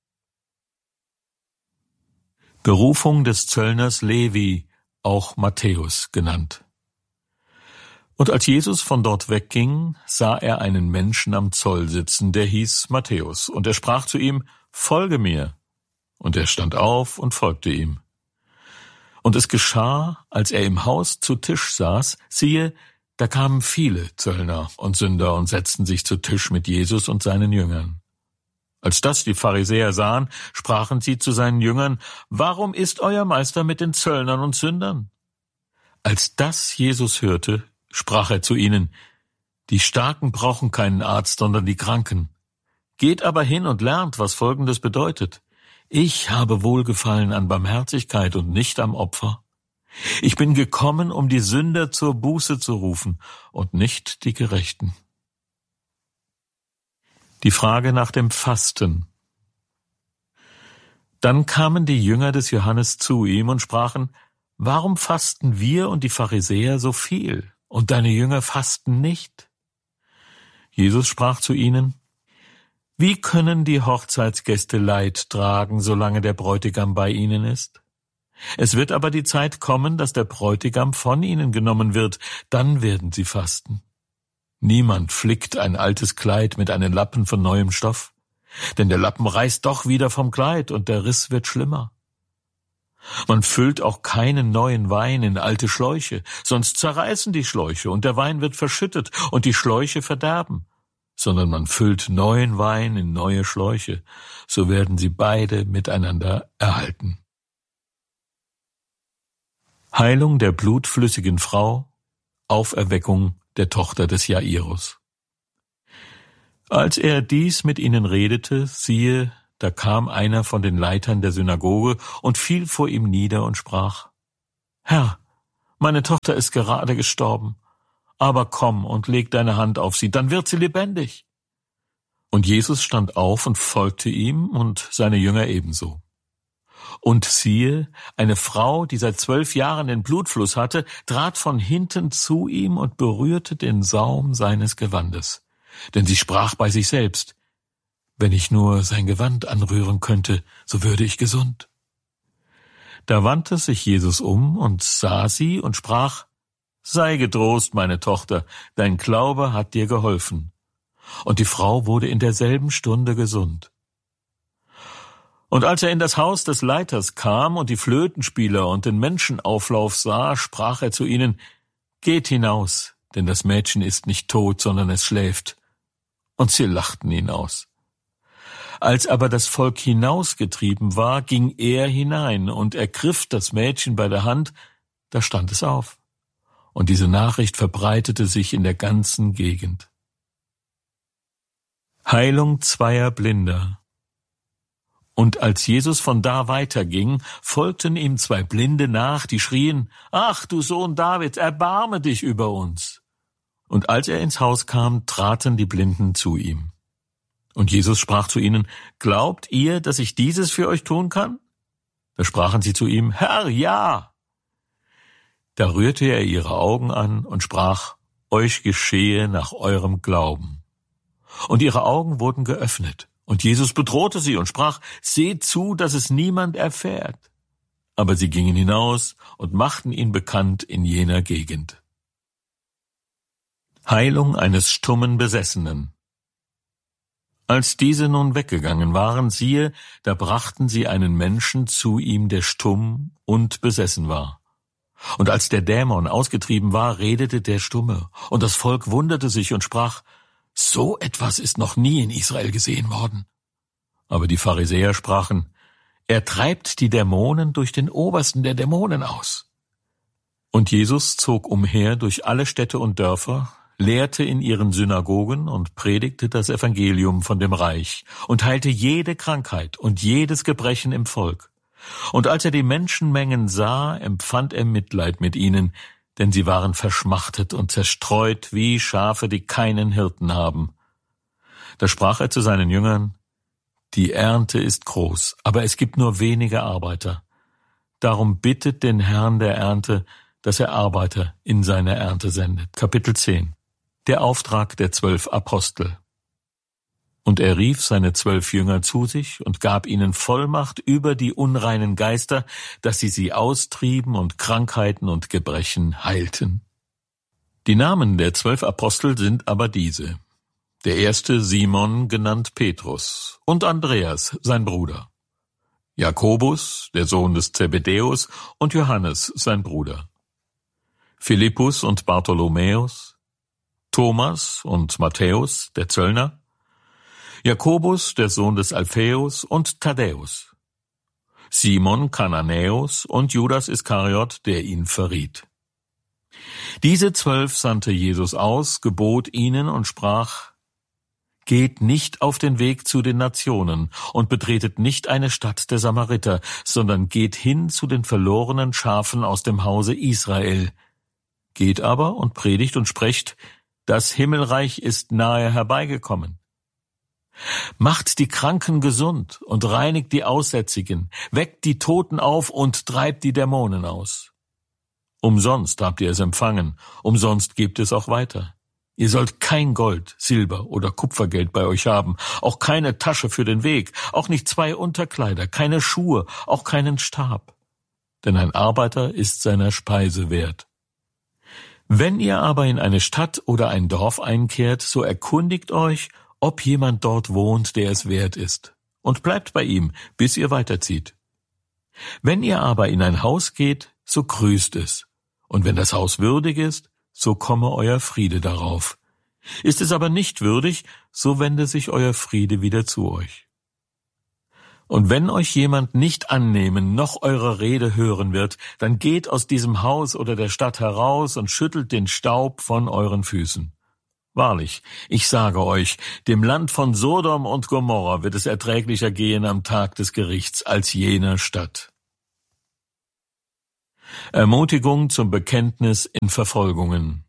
Berufung des Zöllners Levi, auch Matthäus genannt. Und als Jesus von dort wegging, sah er einen Menschen am Zoll sitzen, der hieß Matthäus, und er sprach zu ihm: Folge mir. Und er stand auf und folgte ihm. Und es geschah, als er im Haus zu Tisch saß, siehe, da kamen viele Zöllner und Sünder und setzten sich zu Tisch mit Jesus und seinen Jüngern. Als das die Pharisäer sahen, sprachen sie zu seinen Jüngern: Warum isst euer Meister mit den Zöllnern und Sündern? Als das Jesus hörte, sprach er zu ihnen: Die Starken brauchen keinen Arzt, sondern die Kranken. Geht aber hin und lernt, was Folgendes bedeutet: Ich habe Wohlgefallen an Barmherzigkeit und nicht am Opfer. Ich bin gekommen, um die Sünder zur Buße zu rufen und nicht die Gerechten. Die Frage nach dem Fasten. Dann kamen die Jünger des Johannes zu ihm und sprachen: Warum fasten wir und die Pharisäer so viel, und deine Jünger fasten nicht? Jesus sprach zu ihnen: Wie können die Hochzeitsgäste Leid tragen, solange der Bräutigam bei ihnen ist? Es wird aber die Zeit kommen, dass der Bräutigam von ihnen genommen wird, dann werden sie fasten. Niemand flickt ein altes Kleid mit einem Lappen von neuem Stoff, denn der Lappen reißt doch wieder vom Kleid und der Riss wird schlimmer. Man füllt auch keinen neuen Wein in alte Schläuche, sonst zerreißen die Schläuche und der Wein wird verschüttet und die Schläuche verderben, sondern man füllt neuen Wein in neue Schläuche, so werden sie beide miteinander erhalten. Heilung der blutflüssigen Frau, Auferweckung der Tochter des Jairus. Als er dies mit ihnen redete, siehe, da kam einer von den Leitern der Synagoge und fiel vor ihm nieder und sprach: Herr, meine Tochter ist gerade gestorben, aber komm und leg deine Hand auf sie, dann wird sie lebendig. Und Jesus stand auf und folgte ihm und seine Jünger ebenso. Und siehe, eine Frau, die seit zwölf Jahren den Blutfluss hatte, trat von hinten zu ihm und berührte den Saum seines Gewandes. Denn sie sprach bei sich selbst: Wenn ich nur sein Gewand anrühren könnte, so würde ich gesund. Da wandte sich Jesus um und sah sie und sprach: Sei getrost, meine Tochter, dein Glaube hat dir geholfen. Und die Frau wurde in derselben Stunde gesund. Und als er in das Haus des Leiters kam und die Flötenspieler und den Menschenauflauf sah, sprach er zu ihnen: Geht hinaus, denn das Mädchen ist nicht tot, sondern es schläft. Und sie lachten ihn aus. Als aber das Volk hinausgetrieben war, ging er hinein und ergriff das Mädchen bei der Hand, da stand es auf. Und diese Nachricht verbreitete sich in der ganzen Gegend. Heilung zweier Blinder. Und als Jesus von da weiterging, folgten ihm zwei Blinde nach, die schrien: Ach, du Sohn Davids, erbarme dich über uns. Und als er ins Haus kam, traten die Blinden zu ihm. Und Jesus sprach zu ihnen: Glaubt ihr, dass ich dieses für euch tun kann? Da sprachen sie zu ihm: Herr, ja. Da rührte er ihre Augen an und sprach: Euch geschehe nach eurem Glauben. Und ihre Augen wurden geöffnet. Und Jesus bedrohte sie und sprach: Seht zu, dass es niemand erfährt. Aber sie gingen hinaus und machten ihn bekannt in jener Gegend. Heilung eines stummen Besessenen. Als diese nun weggegangen waren, siehe, da brachten sie einen Menschen zu ihm, der stumm und besessen war. Und als der Dämon ausgetrieben war, redete der Stumme, und das Volk wunderte sich und sprach: So etwas ist noch nie in Israel gesehen worden. Aber die Pharisäer sprachen: Er treibt die Dämonen durch den Obersten der Dämonen aus. Und Jesus zog umher durch alle Städte und Dörfer, lehrte in ihren Synagogen und predigte das Evangelium von dem Reich und heilte jede Krankheit und jedes Gebrechen im Volk. Und als er die Menschenmengen sah, empfand er Mitleid mit ihnen, denn sie waren verschmachtet und zerstreut wie Schafe, die keinen Hirten haben. Da sprach er zu seinen Jüngern: Die Ernte ist groß, aber es gibt nur wenige Arbeiter. Darum bittet den Herrn der Ernte, dass er Arbeiter in seine Ernte sendet. Kapitel zehn. Der Auftrag der zwölf Apostel. Und er rief seine zwölf Jünger zu sich und gab ihnen Vollmacht über die unreinen Geister, dass sie sie austrieben und Krankheiten und Gebrechen heilten. Die Namen der zwölf Apostel sind aber diese: Der erste Simon, genannt Petrus, und Andreas, sein Bruder, Jakobus, der Sohn des Zebedäus, und Johannes, sein Bruder, Philippus und Bartholomäus, Thomas und Matthäus, der Zöllner, Jakobus, der Sohn des Alphaeus, und Thaddäus, Simon Kananäus und Judas Iskariot, der ihn verriet. Diese zwölf sandte Jesus aus, gebot ihnen und sprach: Geht nicht auf den Weg zu den Nationen und betretet nicht eine Stadt der Samariter, sondern geht hin zu den verlorenen Schafen aus dem Hause Israel. Geht aber und predigt und sprecht: Das Himmelreich ist nahe herbeigekommen. Macht die Kranken gesund und reinigt die Aussätzigen, weckt die Toten auf und treibt die Dämonen aus. Umsonst habt ihr es empfangen, umsonst gebt es auch weiter. Ihr sollt kein Gold, Silber oder Kupfergeld bei euch haben, auch keine Tasche für den Weg, auch nicht zwei Unterkleider, keine Schuhe, auch keinen Stab. Denn ein Arbeiter ist seiner Speise wert. Wenn ihr aber in eine Stadt oder ein Dorf einkehrt, so erkundigt euch, ob jemand dort wohnt, der es wert ist, und bleibt bei ihm, bis ihr weiterzieht. Wenn ihr aber in ein Haus geht, so grüßt es, und wenn das Haus würdig ist, so komme euer Friede darauf. Ist es aber nicht würdig, so wende sich euer Friede wieder zu euch. Und wenn euch jemand nicht annehmen, noch eure Rede hören wird, dann geht aus diesem Haus oder der Stadt heraus und schüttelt den Staub von euren Füßen. Wahrlich, ich sage euch, dem Land von Sodom und Gomorra wird es erträglicher gehen am Tag des Gerichts als jener Stadt. Ermutigung zum Bekenntnis in Verfolgungen.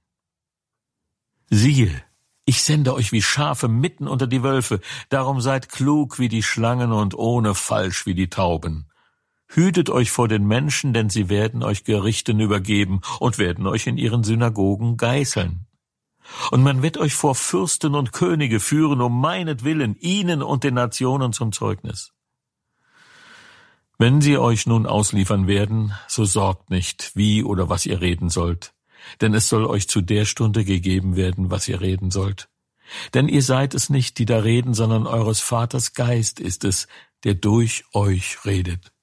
Siehe, ich sende euch wie Schafe mitten unter die Wölfe, darum seid klug wie die Schlangen und ohne Falsch wie die Tauben. Hütet euch vor den Menschen, denn sie werden euch Gerichten übergeben und werden euch in ihren Synagogen geißeln. Und man wird euch vor Fürsten und Könige führen, um meinetwillen, ihnen und den Nationen zum Zeugnis. Wenn sie euch nun ausliefern werden, so sorgt nicht, wie oder was ihr reden sollt. Denn es soll euch zu der Stunde gegeben werden, was ihr reden sollt. Denn ihr seid es nicht, die da reden, sondern eures Vaters Geist ist es, der durch euch redet.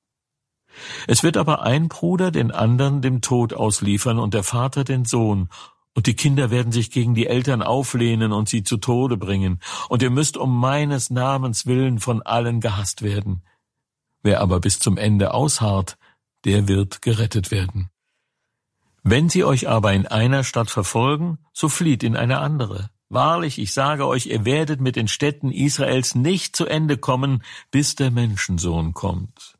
Es wird aber ein Bruder den anderen dem Tod ausliefern und der Vater den Sohn, und die Kinder werden sich gegen die Eltern auflehnen und sie zu Tode bringen, und ihr müsst um meines Namens willen von allen gehasst werden. Wer aber bis zum Ende ausharrt, der wird gerettet werden. Wenn sie euch aber in einer Stadt verfolgen, so flieht in eine andere. Wahrlich, ich sage euch, ihr werdet mit den Städten Israels nicht zu Ende kommen, bis der Menschensohn kommt.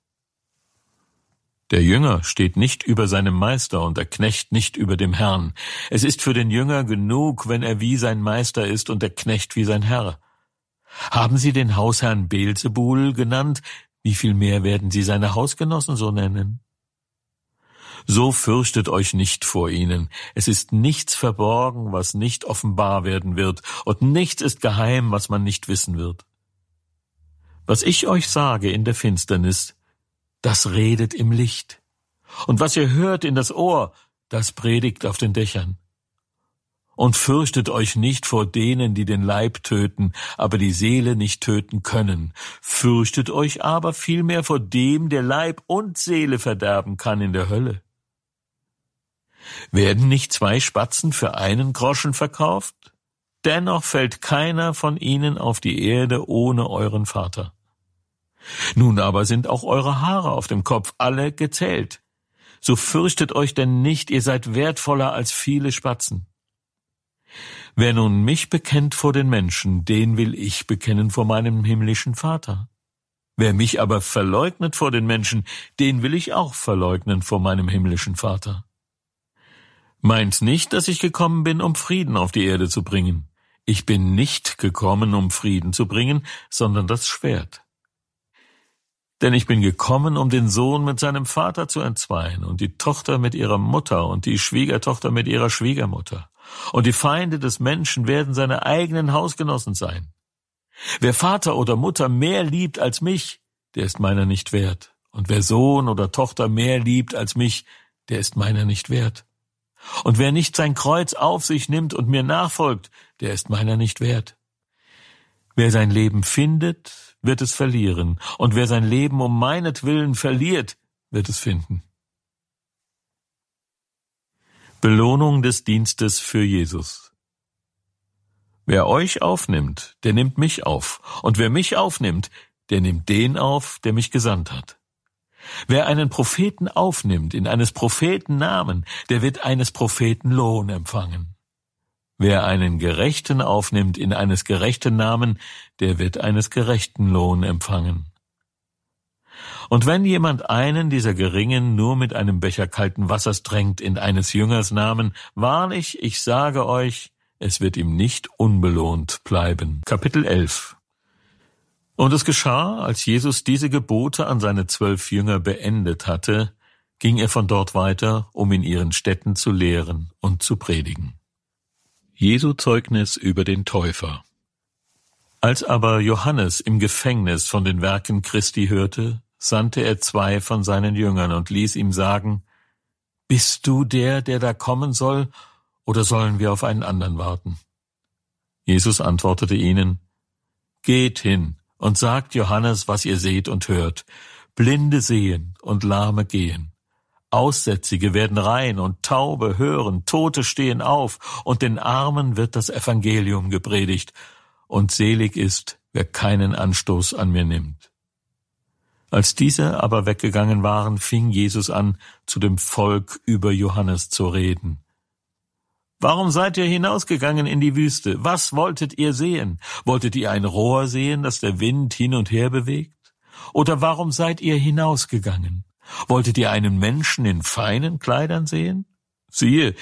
Der Jünger steht nicht über seinem Meister und der Knecht nicht über dem Herrn. Es ist für den Jünger genug, wenn er wie sein Meister ist und der Knecht wie sein Herr. Haben sie den Hausherrn Beelzebul genannt, wie viel mehr werden sie seine Hausgenossen so nennen? So fürchtet euch nicht vor ihnen. Es ist nichts verborgen, was nicht offenbar werden wird, und nichts ist geheim, was man nicht wissen wird. Was ich euch sage in der Finsternis, das redet im Licht. Und was ihr hört in das Ohr, das predigt auf den Dächern. Und fürchtet euch nicht vor denen, die den Leib töten, aber die Seele nicht töten können. Fürchtet euch aber vielmehr vor dem, der Leib und Seele verderben kann in der Hölle. Werden nicht zwei Spatzen für einen Groschen verkauft? Dennoch fällt keiner von ihnen auf die Erde ohne euren Vater. Nun aber sind auch eure Haare auf dem Kopf alle gezählt. So fürchtet euch denn nicht, ihr seid wertvoller als viele Spatzen. Wer nun mich bekennt vor den Menschen, den will ich bekennen vor meinem himmlischen Vater. Wer mich aber verleugnet vor den Menschen, den will ich auch verleugnen vor meinem himmlischen Vater. Meint nicht, dass ich gekommen bin, um Frieden auf die Erde zu bringen. Ich bin nicht gekommen, um Frieden zu bringen, sondern das Schwert. Denn ich bin gekommen, um den Sohn mit seinem Vater zu entzweien und die Tochter mit ihrer Mutter und die Schwiegertochter mit ihrer Schwiegermutter. Und die Feinde des Menschen werden seine eigenen Hausgenossen sein. Wer Vater oder Mutter mehr liebt als mich, der ist meiner nicht wert. Und wer Sohn oder Tochter mehr liebt als mich, der ist meiner nicht wert. Und wer nicht sein Kreuz auf sich nimmt und mir nachfolgt, der ist meiner nicht wert. Wer sein Leben findet, wird es verlieren, und wer sein Leben um meinetwillen verliert, wird es finden. Belohnung des Dienstes für Jesus. Wer euch aufnimmt, der nimmt mich auf, und wer mich aufnimmt, der nimmt den auf, der mich gesandt hat. Wer einen Propheten aufnimmt in eines Propheten Namen, der wird eines Propheten Lohn empfangen. Wer einen Gerechten aufnimmt in eines gerechten Namen, der wird eines gerechten Lohn empfangen. Und wenn jemand einen dieser Geringen nur mit einem Becher kalten Wassers drängt in eines Jüngers Namen, wahrlich, ich sage euch, es wird ihm nicht unbelohnt bleiben. Kapitel elf. Und es geschah, als Jesus diese Gebote an seine zwölf Jünger beendet hatte, ging er von dort weiter, um in ihren Städten zu lehren und zu predigen. Jesu Zeugnis über den Täufer. Als aber Johannes im Gefängnis von den Werken Christi hörte, sandte er zwei von seinen Jüngern und ließ ihm sagen, »Bist du der, der da kommen soll, oder sollen wir auf einen anderen warten?« Jesus antwortete ihnen, »Geht hin und sagt Johannes, was ihr seht und hört. Blinde sehen und Lahme gehen. Aussätzige werden rein und Taube hören, Tote stehen auf, und den Armen wird das Evangelium gepredigt. Und selig ist, wer keinen Anstoß an mir nimmt.« Als diese aber weggegangen waren, fing Jesus an, zu dem Volk über Johannes zu reden. »Warum seid ihr hinausgegangen in die Wüste? Was wolltet ihr sehen? Wolltet ihr ein Rohr sehen, das der Wind hin und her bewegt? Oder warum seid ihr hinausgegangen? Wolltet ihr einen Menschen in feinen Kleidern sehen? Siehe,